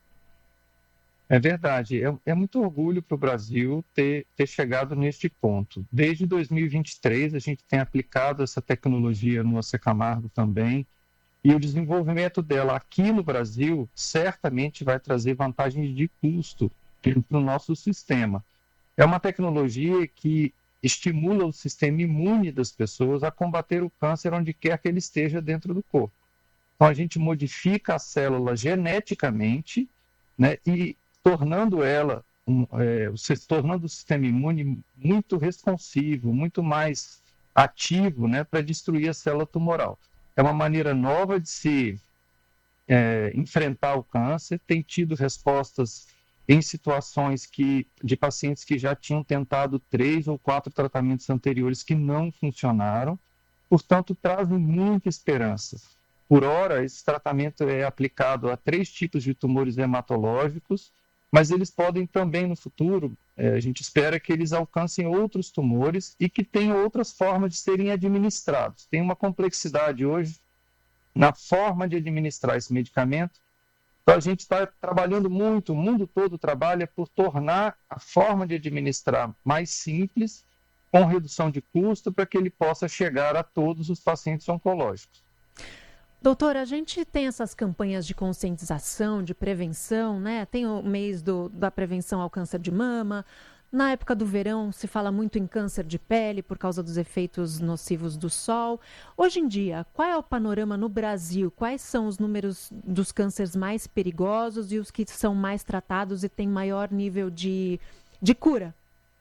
É verdade. É, é muito orgulho para o Brasil ter, ter chegado neste ponto. Desde dois mil e vinte e três, a gente tem aplicado essa tecnologia no José Camargo também. E o desenvolvimento dela aqui no Brasil certamente vai trazer vantagens de custo para o nosso sistema. É uma tecnologia que estimula o sistema imune das pessoas a combater o câncer onde quer que ele esteja dentro do corpo. Então, a gente modifica a célula geneticamente, né, e tornando ela, um, é, tornando o sistema imune muito responsivo, muito mais ativo, né, para destruir a célula tumoral. É uma maneira nova de se é, enfrentar o câncer. Tem tido respostas em situações que, de pacientes que já tinham tentado três ou quatro tratamentos anteriores que não funcionaram. Portanto, trazem muita esperança. Por hora, esse tratamento é aplicado a três tipos de tumores hematológicos, mas eles podem também, no futuro, é, a gente espera que eles alcancem outros tumores e que tenham outras formas de serem administrados. Tem uma complexidade hoje na forma de administrar esse medicamento. Então, a gente está trabalhando muito, o mundo todo trabalha por tornar a forma de administrar mais simples, com redução de custo, para que ele possa chegar a todos os pacientes oncológicos. Doutora, a gente tem essas campanhas de conscientização, de prevenção, né? Tem o mês do, da prevenção ao câncer de mama. Na época do verão se fala muito em câncer de pele por causa dos efeitos nocivos do sol. Hoje em dia, qual é o panorama no Brasil? Quais são os números dos cânceres mais perigosos e os que são mais tratados e têm maior nível de, de cura?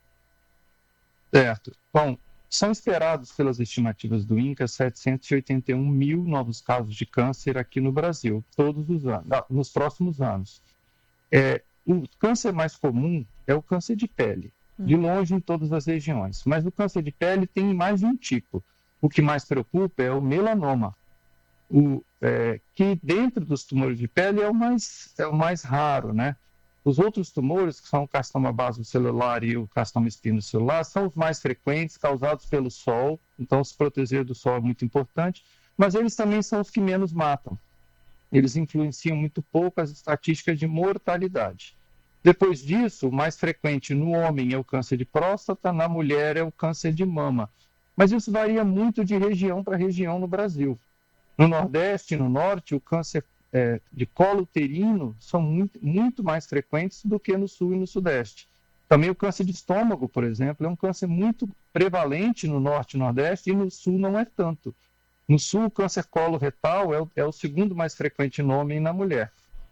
Certo. Bom, são esperados pelas estimativas do INCA setecentos e oitenta e um mil novos casos de câncer aqui no Brasil, todos os anos, nos próximos anos. É, o câncer mais comum é o câncer de pele, de longe em todas as regiões, mas o câncer de pele tem mais de um tipo. O que mais preocupa é o melanoma, o, é, que dentro dos tumores de pele é o mais, é o mais raro, né? Os outros tumores, que são o carcinoma basocelular e o carcinoma espinocelular, são os mais frequentes, causados pelo sol. Então, se proteger do sol é muito importante, mas eles também são os que menos matam. Eles influenciam muito pouco as estatísticas de mortalidade. Depois disso, o mais frequente no homem é o câncer de próstata, na mulher é o câncer de mama. Mas isso varia muito de região para região no Brasil. No Nordeste e no Norte, o câncer é, de colo uterino são muito, muito mais frequentes do que no Sul e no Sudeste. Também o câncer de estômago, por exemplo, é um câncer muito prevalente no Norte e Nordeste, e no Sul não é tanto. No Sul, o câncer coloretal é o, é o segundo mais frequente no homem e na mulher.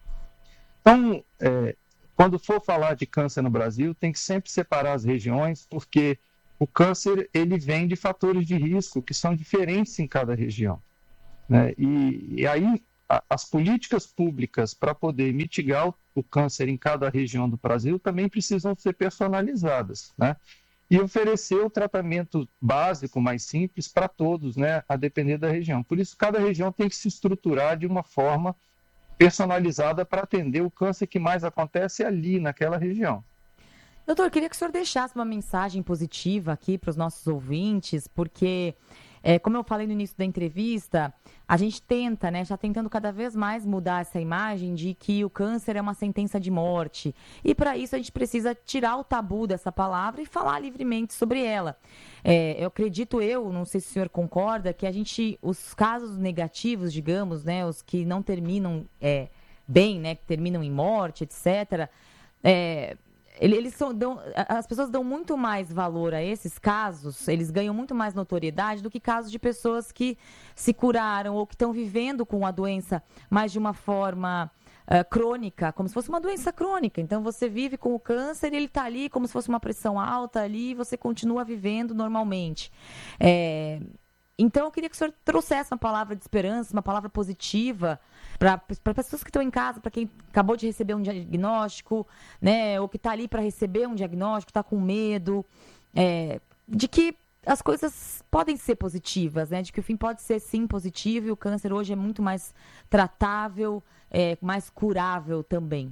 Então, é, quando for falar de câncer no Brasil, tem que sempre separar as regiões, porque o câncer ele vem de fatores de risco que são diferentes em cada região, né? E, e aí a, as políticas públicas para poder mitigar o, o câncer em cada região do Brasil também precisam ser personalizadas, né? E oferecer o tratamento básico mais simples para todos, né? A depender da região. Por isso, cada região tem que se estruturar de uma forma personalizada para atender o câncer que mais acontece ali naquela região. Doutor, queria que o senhor deixasse uma mensagem positiva aqui para os nossos ouvintes, porque, é, como eu falei no início da entrevista, a gente tenta, né, já tentando cada vez mais mudar essa imagem de que o câncer é uma sentença de morte. E para isso a gente precisa tirar o tabu dessa palavra e falar livremente sobre ela. É, eu acredito, eu, não sei se o senhor concorda, que a gente, os casos negativos, digamos, né, os que não terminam é, bem, né, que terminam em morte, etcétera, é, Eles são, dão, as pessoas dão muito mais valor a esses casos, eles ganham muito mais notoriedade do que casos de pessoas que se curaram ou que estão vivendo com a doença, mas de uma forma uh, crônica, como se fosse uma doença crônica. Então, você vive com o câncer e ele está ali como se fosse uma pressão alta ali e você continua vivendo normalmente. É... Então, eu queria que o senhor trouxesse uma palavra de esperança, uma palavra positiva para pessoas que estão em casa, para quem acabou de receber um diagnóstico, né, ou que está ali para receber um diagnóstico, está com medo, é, de que as coisas podem ser positivas, né, de que o fim pode ser, sim, positivo e o câncer hoje é muito mais tratável, é, mais curável também.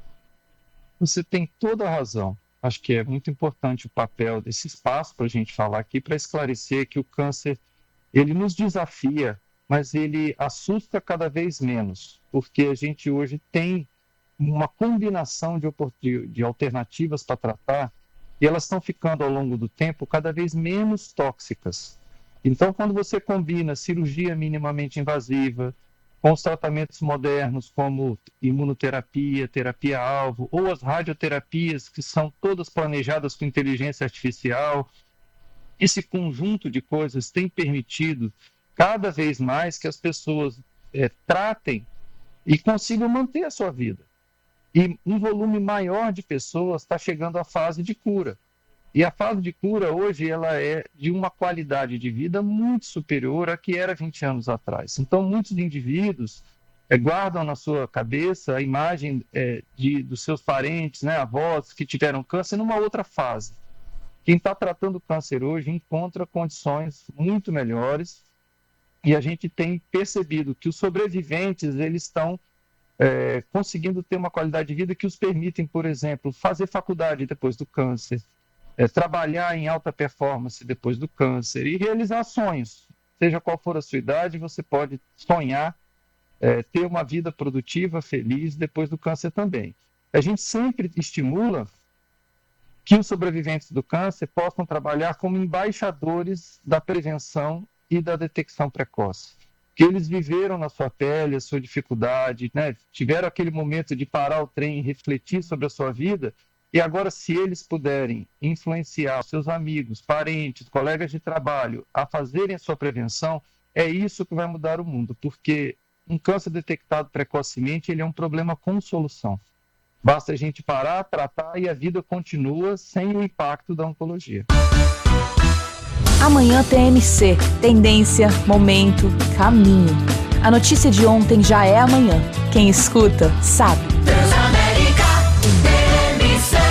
Você tem toda a razão. Acho que é muito importante o papel desse espaço para a gente falar aqui, para esclarecer que o câncer ele nos desafia, mas ele assusta cada vez menos, porque a gente hoje tem uma combinação de, de, de alternativas para tratar e elas estão ficando ao longo do tempo cada vez menos tóxicas. Então, quando você combina cirurgia minimamente invasiva com os tratamentos modernos como imunoterapia, terapia-alvo ou as radioterapias que são todas planejadas com inteligência artificial, esse conjunto de coisas tem permitido cada vez mais que as pessoas é, tratem e consigam manter a sua vida. E um volume maior de pessoas está chegando à fase de cura. E a fase de cura hoje ela é de uma qualidade de vida muito superior à que era vinte anos atrás. Então, muitos indivíduos é, guardam na sua cabeça a imagem é, de, dos seus parentes, né, avós que tiveram câncer numa outra fase. Quem está tratando câncer hoje encontra condições muito melhores e a gente tem percebido que os sobreviventes eles estão é, conseguindo ter uma qualidade de vida que os permitem, por exemplo, fazer faculdade depois do câncer, é, trabalhar em alta performance depois do câncer e realizar sonhos. Seja qual for a sua idade, você pode sonhar, é, ter uma vida produtiva, feliz depois do câncer também. A gente sempre estimula que os sobreviventes do câncer possam trabalhar como embaixadores da prevenção e da detecção precoce. Que eles viveram na sua pele a sua dificuldade, né? Tiveram aquele momento de parar o trem e refletir sobre a sua vida, e agora, se eles puderem influenciar seus amigos, parentes, colegas de trabalho a fazerem a sua prevenção, é isso que vai mudar o mundo, porque um câncer detectado precocemente ele é um problema com solução. Basta a gente parar, tratar e a vida continua sem o impacto da oncologia. Amanhã T M C. Tendência, momento, caminho. A notícia de ontem já é amanhã. Quem escuta, sabe. Transamérica, T M C.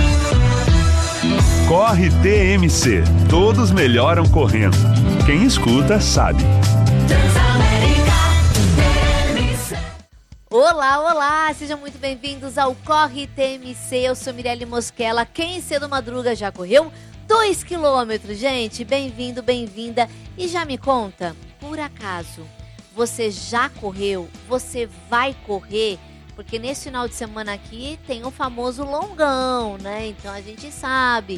Corre T M C. Todos melhoram correndo. Quem escuta, sabe. Transamérica, T M C. Olá, olá, sejam muito bem-vindos ao Corre T M C, eu sou Mirelle Mosquela. Quem cedo madruga já correu? Dois quilômetros, gente, bem-vindo, bem-vinda. E já me conta, por acaso, você já correu? Você vai correr? Porque nesse final de semana aqui tem o famoso longão, né? Então a gente sabe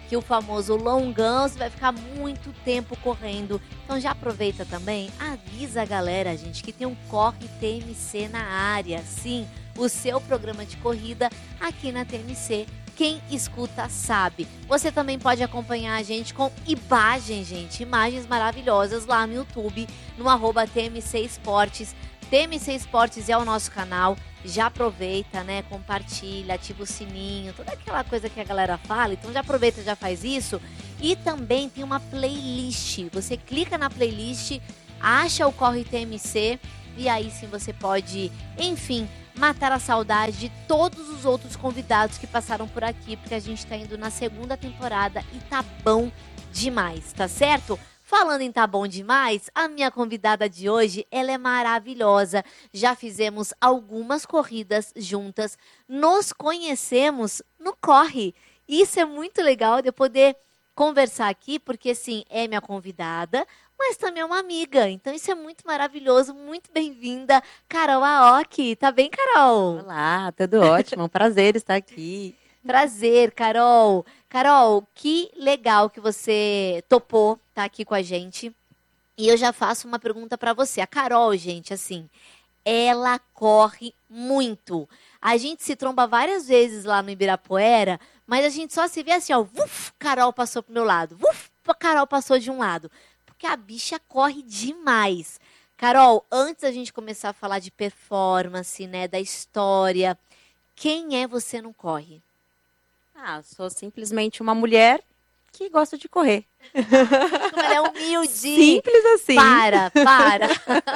que o famoso longão, você vai ficar muito tempo correndo. Então já aproveita também, avisa a galera, gente, que tem um Corre T M C na área. Sim, o seu programa de corrida aqui na T M C. Quem escuta sabe. Você também pode acompanhar a gente com imagens, gente. Imagens maravilhosas lá no YouTube, no arroba T M C Esportes. T M C Esportes é o nosso canal. Já aproveita, né? Compartilha, ativa o sininho, toda aquela coisa que a galera fala. Então já aproveita, já faz isso. E também tem uma playlist. Você clica na playlist, acha o Corre T M C e aí sim você pode, enfim, matar a saudade de todos os outros convidados que passaram por aqui, porque a gente tá indo na segunda temporada e tá bom demais, tá certo? Falando em tá bom demais, a minha convidada de hoje, ela é maravilhosa. Já fizemos algumas corridas juntas, nos conhecemos no Corre. Isso é muito legal de eu poder conversar aqui, porque assim, é minha convidada, mas também é uma amiga. Então isso é muito maravilhoso, muito bem-vinda, Carol Aoki. Tá bem, Carol? Olá, tudo ótimo, é um prazer estar aqui. Prazer, Carol. Carol, que legal que você topou estar aqui com a gente. E eu já faço uma pergunta pra você. A Carol, gente, assim, ela corre muito. A gente se tromba várias vezes lá no Ibirapuera, mas a gente só se vê assim, ó, uf, Carol passou pro meu lado, uf, Carol passou de um lado. Porque a bicha corre demais. Carol, antes da gente começar a falar de performance, né, da história, quem é você no Corre? Ah, sou simplesmente uma mulher que gosta de correr. Como ela é humilde. Simples assim. Para, para.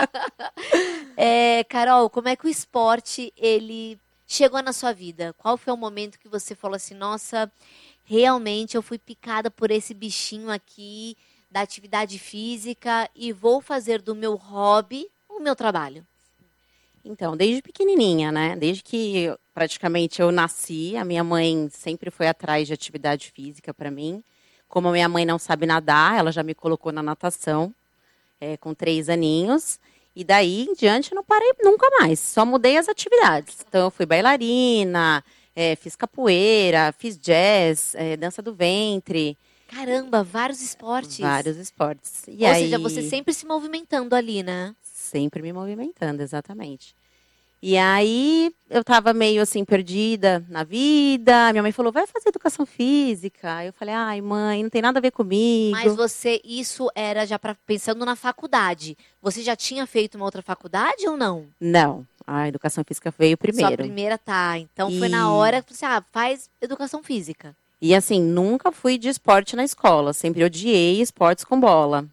É, Carol, como é que o esporte, ele chegou na sua vida? Qual foi o momento que você falou assim, nossa, realmente eu fui picada por esse bichinho aqui da atividade física e vou fazer do meu hobby o meu trabalho? Então, desde pequenininha, né? Desde que praticamente eu nasci, a minha mãe sempre foi atrás de atividade física para mim. Como a minha mãe não sabe nadar, ela já me colocou na natação é, com três aninhos. E daí em diante eu não parei nunca mais, só mudei as atividades. Então eu fui bailarina, é, fiz capoeira, fiz jazz, é, dança do ventre. Caramba, vários esportes. Vários esportes. E Ou aí... seja, você sempre se movimentando ali, né? Sempre me movimentando, exatamente. E aí eu tava meio assim perdida na vida. Minha mãe falou, vai fazer educação física. Eu falei, ai mãe, não tem nada a ver comigo. Mas você, isso era já pra, pensando na faculdade. Você já tinha feito uma outra faculdade ou não? Não, a educação física veio primeiro. Sua primeira tá. Então E- foi na hora que você, ah, faz educação física. E assim, nunca fui de esporte na escola. Sempre odiei esportes com bola.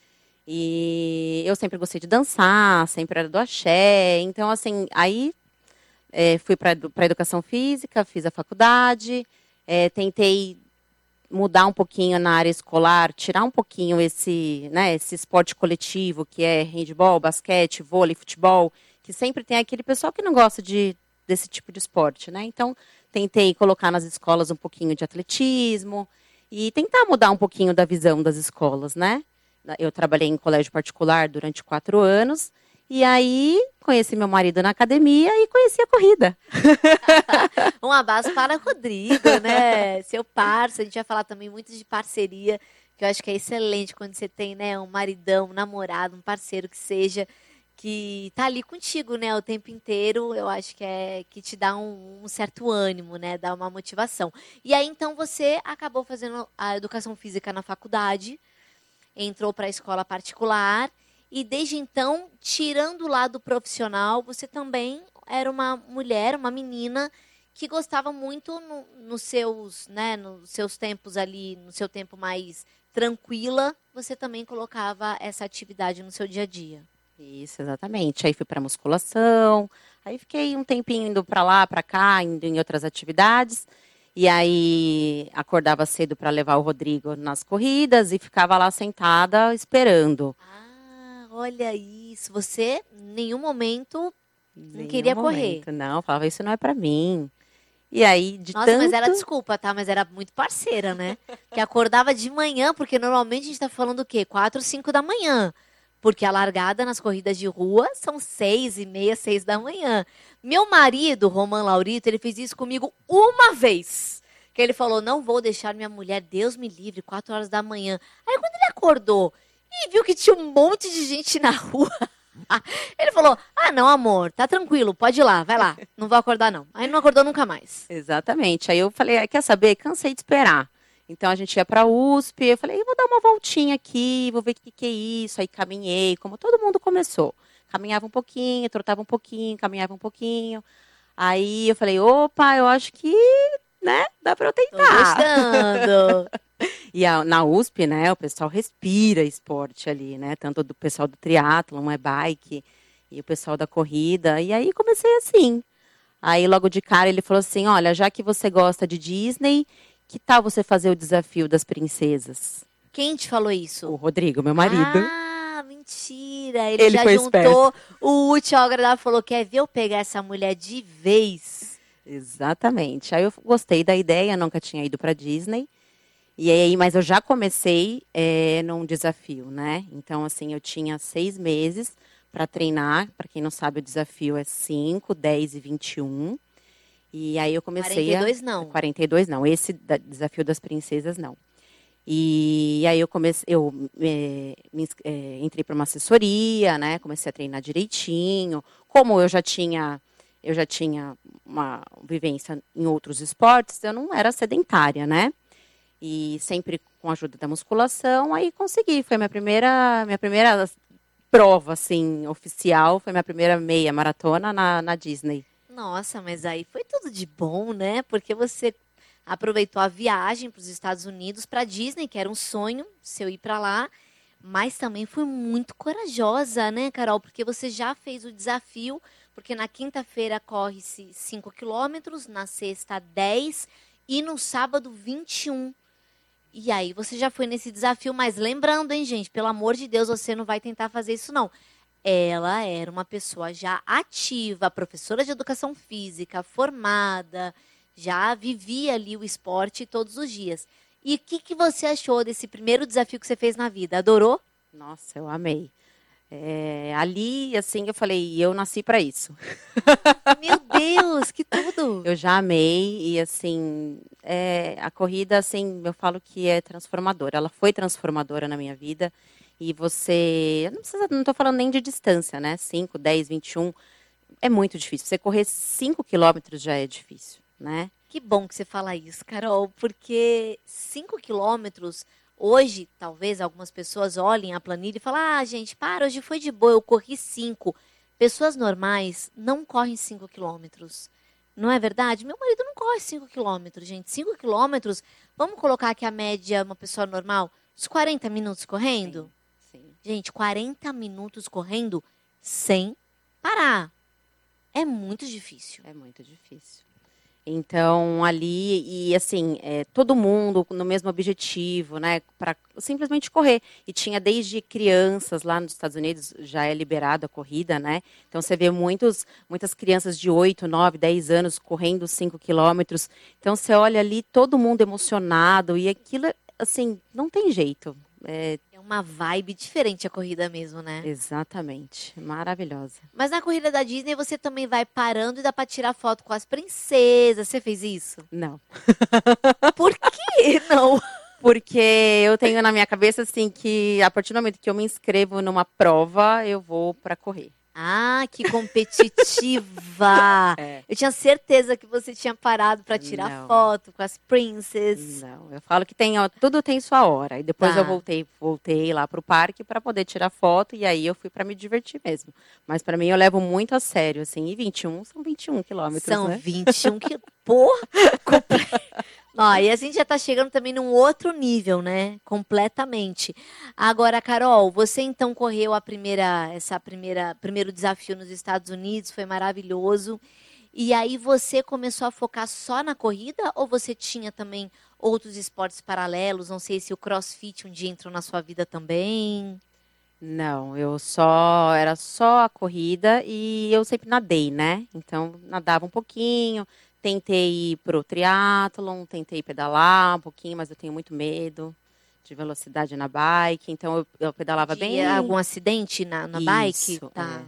E eu sempre gostei de dançar, sempre era do axé. Então, assim, aí é, fui para a educação física, fiz a faculdade, é, tentei mudar um pouquinho na área escolar, tirar um pouquinho esse, né, esse esporte coletivo, que é handebol, basquete, vôlei, futebol, que sempre tem aquele pessoal que não gosta de, desse tipo de esporte, né? Então, tentei colocar nas escolas um pouquinho de atletismo e tentar mudar um pouquinho da visão das escolas, né? Eu trabalhei em colégio particular durante quatro anos. E aí, conheci meu marido na academia e conheci a corrida. Um abraço para o Rodrigo, né? Seu parceiro. A gente vai falar também muito de parceria, que eu acho que é excelente quando você tem, né, um maridão, um namorado, um parceiro que seja, que tá ali contigo, né, o tempo inteiro. Eu acho que é que te dá um, um certo ânimo, né? Dá uma motivação. E aí, então, você acabou fazendo a educação física na faculdade, entrou para a escola particular e desde então, tirando o lado profissional, você também era uma mulher, uma menina que gostava muito no, nos seus, né, nos seus tempos ali, no seu tempo mais tranquila, você também colocava essa atividade no seu dia a dia. Isso, exatamente. Aí fui para musculação, aí fiquei um tempinho indo para lá, para cá, indo em outras atividades. E aí acordava cedo para levar o Rodrigo nas corridas e ficava lá sentada esperando. Ah, olha isso. Você, em nenhum momento, não Nenhum queria correr. momento, não, falava, isso não é para mim. E aí, de Nossa, tanto... mas era desculpa, tá? Mas era muito parceira, né? Que acordava de manhã, porque normalmente a gente tá falando o quê? Quatro, cinco da manhã. Porque a largada nas corridas de rua são seis e meia, seis da manhã. Meu marido, Roman Laurito, ele fez isso comigo uma vez. que ele falou, não vou deixar minha mulher, Deus me livre, quatro horas da manhã. Aí quando ele acordou e viu que tinha um monte de gente na rua, ele falou, ah não, amor, tá tranquilo, pode ir lá, vai lá, não vou acordar não. Aí não acordou nunca mais. Exatamente. Aí eu falei, ah, quer saber? Cansei de esperar. Então a gente ia pra U S P, eu falei, eu vou dar uma voltinha aqui, vou ver o que, que é isso. Aí caminhei, como todo mundo começou. Caminhava um pouquinho, trotava um pouquinho, caminhava um pouquinho. Aí eu falei, opa, eu acho que, né, dá pra eu tentar. Tô gostando. E a- na U S P, né, o pessoal respira esporte ali, né? Tanto do pessoal do triatlon, é bike, e o pessoal da corrida. E aí comecei assim. Aí logo de cara ele falou assim, olha, já que você gosta de Disney, que tal você fazer o desafio das princesas? Quem te falou isso? O Rodrigo, meu marido. Ah, mentira. Ele, Ele já foi juntou esperto. o útil ao agradável, falou, quer ver eu pegar essa mulher de vez? Exatamente. Aí eu gostei da ideia, nunca tinha ido para Disney. E aí, mas eu já comecei é, num desafio, né? Então, assim, eu tinha seis meses para treinar. Para quem não sabe, o desafio é cinco, dez e vinte e um. E aí eu comecei quarenta e dois a... não. quarenta e dois não. Esse da- desafio das princesas, não. E aí eu comecei, eu eh, me ins- eh, entrei para uma assessoria, né? Comecei a treinar direitinho. Como eu já tinha, eu já tinha uma vivência em outros esportes, eu não era sedentária, né? E sempre com a ajuda da musculação, aí consegui. Foi minha primeira, minha primeira prova, assim, oficial. Foi minha primeira meia maratona na, na Disney. Nossa, mas aí foi tudo de bom, né? Porque você aproveitou a viagem para os Estados Unidos, para Disney, que era um sonho seu ir para lá, mas também foi muito corajosa, né, Carol? Porque você já fez o desafio, porque na quinta-feira corre-se cinco quilômetros, na sexta dez e no sábado vinte e um. E aí você já foi nesse desafio, mas lembrando, hein, gente, pelo amor de Deus, você não vai tentar fazer isso, não. Ela era uma pessoa já ativa, professora de educação física, formada, já vivia ali o esporte todos os dias. E o que, que você achou desse primeiro desafio que você fez na vida? Adorou? Nossa, eu amei. É, ali, assim, eu falei, eu nasci para isso. Meu Deus, que tudo! Eu já amei e, assim, é, a corrida, assim, eu falo que é transformadora. Ela foi transformadora na minha vida. E você, não precisa, não estou falando nem de distância, né? cinco, dez, vinte e um, é muito difícil. Você correr cinco quilômetros já é difícil, né? Que bom que você fala isso, Carol, porque cinco quilômetros, hoje, talvez algumas pessoas olhem a planilha e falem, ah, gente, para, hoje foi de boa, eu corri cinco. Pessoas normais não correm cinco quilômetros. Não é verdade? Meu marido não corre cinco quilômetros, gente. cinco quilômetros, vamos colocar aqui a média, uma pessoa normal, uns quarenta minutos correndo? Sim, sim. Gente, quarenta minutos correndo sem parar. É muito difícil. É muito difícil. Então, ali, e assim, é, todo mundo no mesmo objetivo, né, para simplesmente correr. E tinha desde crianças lá nos Estados Unidos, já é liberado a corrida, né? Então, você vê muitos, muitas crianças de oito, nove, dez anos correndo cinco quilômetros. Então, você olha ali, todo mundo emocionado, e aquilo, assim, não tem jeito. É, É uma vibe diferente a corrida mesmo, né? exatamente, maravilhosa. Mas na corrida da Disney você também vai parando e dá pra tirar foto com as princesas. Você fez isso? Não. Por que não? Porque eu tenho na minha cabeça, assim, que a partir do momento que eu me inscrevo numa prova, eu vou para correr. Ah, que competitiva! É. Eu tinha certeza que você tinha parado pra tirar Não. foto com as princesas. Não, eu falo que tem, ó, tudo tem sua hora. E depois Tá. eu voltei, voltei lá pro parque para poder tirar foto e aí eu fui para me divertir mesmo. Mas para mim eu levo muito a sério, assim. E vinte e um são vinte e um quilômetros, São né? vinte e um que porra! comple- Ó, e a gente já tá chegando também num outro nível, né? Completamente. Agora, Carol, você então correu a primeira, essa primeira, primeiro desafio nos Estados Unidos, foi maravilhoso. E aí você começou a focar só na corrida ou você tinha também outros esportes paralelos? Não sei se o CrossFit um dia entrou na sua vida também. Não, eu só era só a corrida e eu sempre nadei, né? Então nadava um pouquinho, tentei ir pro triatlon, tentei pedalar um pouquinho, mas eu tenho muito medo de velocidade na bike, então eu, eu pedalava De bem. algum acidente na, na bike? Isso, Tá. é.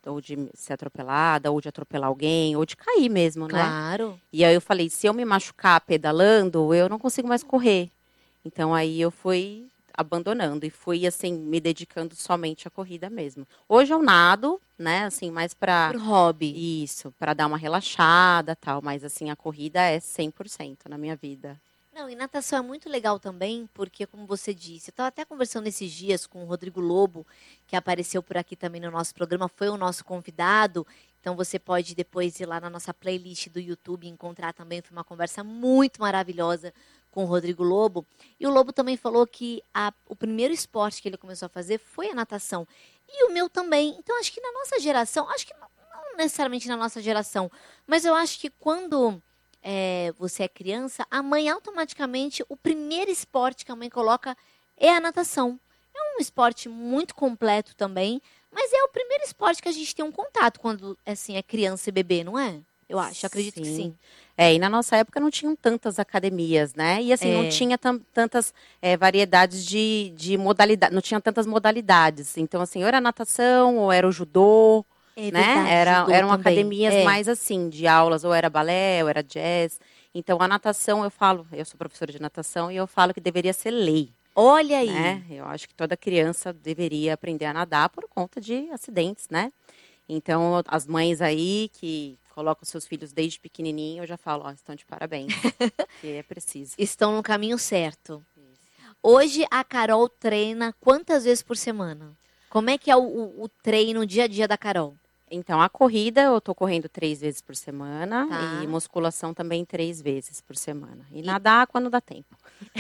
ou de ser atropelada, ou de atropelar alguém, ou de cair mesmo, né? Claro. E aí eu falei, se eu me machucar pedalando, eu não consigo mais correr. Então aí eu fui abandonando e fui, assim, me dedicando somente à corrida mesmo. Hoje eu nado, né, assim, mais para Por hobby. Isso, para dar uma relaxada, tal, mas assim, a corrida é cem por cento na minha vida. Não, e natação é muito legal também, porque, como você disse, eu estava até conversando esses dias com o Rodrigo Lobo, que apareceu por aqui também no nosso programa, foi o nosso convidado. Então, você pode depois ir lá na nossa playlist do YouTube e encontrar também. Foi uma conversa muito maravilhosa com o Rodrigo Lobo. E o Lobo também falou que a, o primeiro esporte que ele começou a fazer foi a natação. E o meu também. Então, acho que na nossa geração, acho que não, não necessariamente na nossa geração, mas eu acho que quando... É, você é criança, a mãe automaticamente, o primeiro esporte que a mãe coloca é a natação. É um esporte muito completo também, mas é o primeiro esporte que a gente tem um contato quando assim, é criança e bebê, não é? Eu acho, acredito que sim. É, e na nossa época não tinham tantas academias, né? E assim, É. não tinha tam- tantas é, variedades de, de modalidade, não tinha tantas modalidades. Então, assim, ou era natação, ou era o judô, É né? verdade, Era, judô eram também. academias É. mais assim, de aulas, ou era balé, ou era jazz. Então, a natação, eu falo, eu sou professora de natação, e eu falo que deveria ser lei. Olha aí. Né? Eu acho que toda criança deveria aprender a nadar por conta de acidentes, né? Então, as mães aí que colocam seus filhos desde pequenininho, eu já falo, ó, estão de parabéns, que é preciso. Estão no caminho certo. Hoje a Carol treina quantas vezes por semana? Como é que é o, o, o treino, o dia a dia da Carol? Então, a corrida eu tô correndo três vezes por semana Tá. e musculação também três vezes por semana. E, nadar quando dá tempo.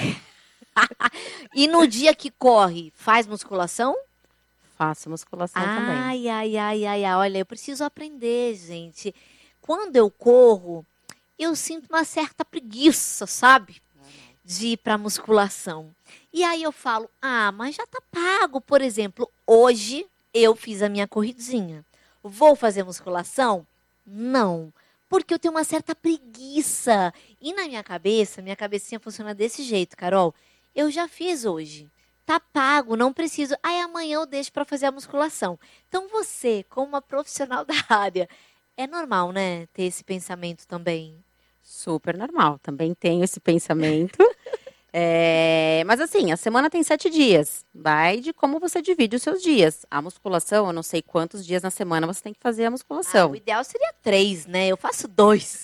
E no dia que corre, faz musculação? Faço musculação também. Ai, ai, ai, ai, ai, olha, eu preciso aprender, gente. Quando eu corro, eu sinto uma certa preguiça, sabe? De ir pra musculação. E aí eu falo, ah, mas já tá pago. Por exemplo, hoje eu fiz a minha corridinha. Vou fazer musculação? Não. Porque eu tenho uma certa preguiça. E na minha cabeça, minha cabecinha funciona desse jeito, Carol. Eu já fiz hoje. Tá pago, não preciso. Aí amanhã eu deixo para fazer a musculação. Então você, como uma profissional da área, é normal, né, ter esse pensamento também? Super normal, também tenho esse pensamento. É, mas assim, a semana tem sete dias. Vai de como você divide os seus dias. A musculação, eu não sei quantos dias na semana você tem que fazer a musculação. Ah, o ideal seria três, né? Eu faço dois.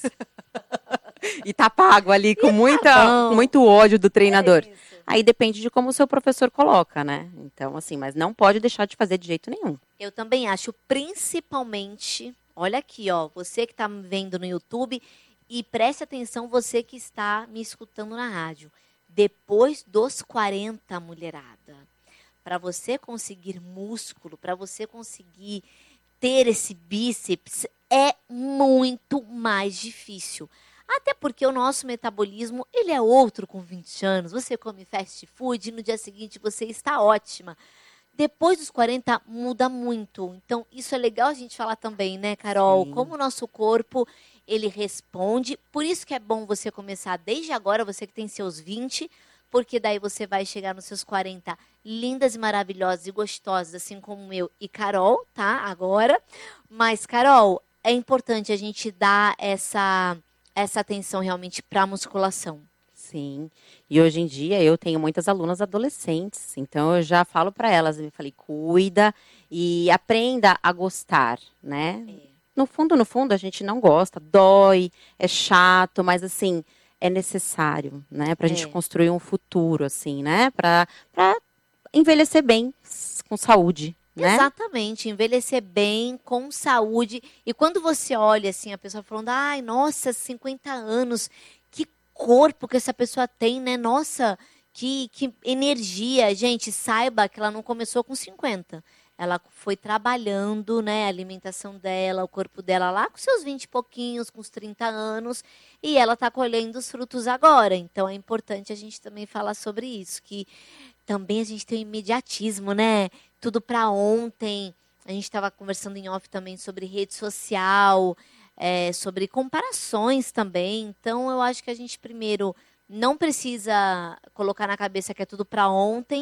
E tá pago ali com muita, bom. com muito ódio do treinador. Aí depende de como o seu professor coloca, né? Então, assim, mas não pode deixar de fazer de jeito nenhum. Eu também acho, principalmente, olha aqui, ó, você que está me vendo no YouTube e preste atenção, você que está me escutando na rádio. Depois dos quarenta, mulherada, para você conseguir músculo, para você conseguir ter esse bíceps, é muito mais difícil. Até porque o nosso metabolismo, ele é outro com vinte anos. Você come fast food e no dia seguinte você está ótima. Depois dos quarenta, muda muito. Então, isso é legal a gente falar também, né, Carol? Sim. Como o nosso corpo, ele responde. Por isso que é bom você começar desde agora, você que tem seus vinte, porque daí você vai chegar nos seus quarenta lindas e maravilhosas e gostosas, assim como eu e Carol, tá? Agora. Mas, Carol, é importante a gente dar essa, essa atenção realmente para a musculação. Sim. E hoje em dia eu tenho muitas alunas adolescentes, então eu já falo para elas, eu falei, cuida e aprenda a gostar, né? É. No fundo, no fundo, a gente não gosta, dói, é chato, mas assim, é necessário, né? Pra É. gente construir um futuro, assim, né? Pra, pra envelhecer bem, s- com saúde, né? Exatamente, envelhecer bem, com saúde. E quando você olha assim, a pessoa falando, ai, nossa, cinquenta anos, que corpo que essa pessoa tem, né? Nossa, que, que energia. Gente, saiba que ela não começou com cinquenta. Ela foi trabalhando, né, a alimentação dela, o corpo dela lá com seus vinte e pouquinhos, com os trinta anos, e ela está colhendo os frutos agora. Então é importante a gente também falar sobre isso, que também a gente tem o imediatismo, né? Tudo para ontem. A gente estava conversando em off também sobre rede social, é, sobre comparações também. Então eu acho que a gente primeiro não precisa colocar na cabeça que é tudo para ontem,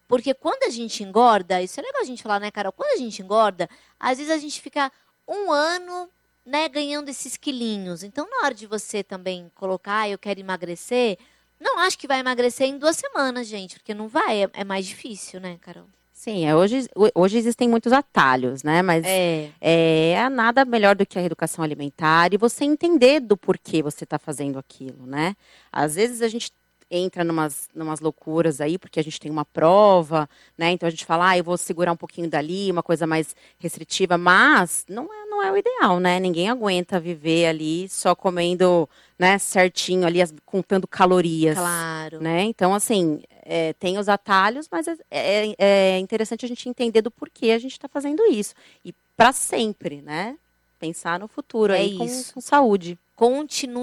Porque quando a gente engorda, isso é legal a gente falar, né, Carol? Quando a gente engorda, às vezes a gente fica um ano, né, ganhando esses quilinhos. Então, na hora de você também colocar, ah, eu quero emagrecer, não acho que vai emagrecer em duas semanas, gente, porque não vai, é, é mais difícil, né, Carol? Sim, é, hoje, hoje existem muitos atalhos, né? Mas É. é nada melhor do que a reeducação alimentar e você entender do porquê você está fazendo aquilo, né? Às vezes a gente entra numas, numas loucuras aí, porque a gente tem uma prova, né? Então a gente fala, ah, eu vou segurar um pouquinho dali, uma coisa mais restritiva, mas não é, não é o ideal, né? Ninguém aguenta viver ali só comendo, né, certinho ali, as- contando calorias. Claro. Né? Então, assim, é, tem os atalhos, mas é, é- é interessante a gente entender do porquê a gente está fazendo isso. E para sempre, né? Pensar no futuro É aí com, isso. com saúde. Continue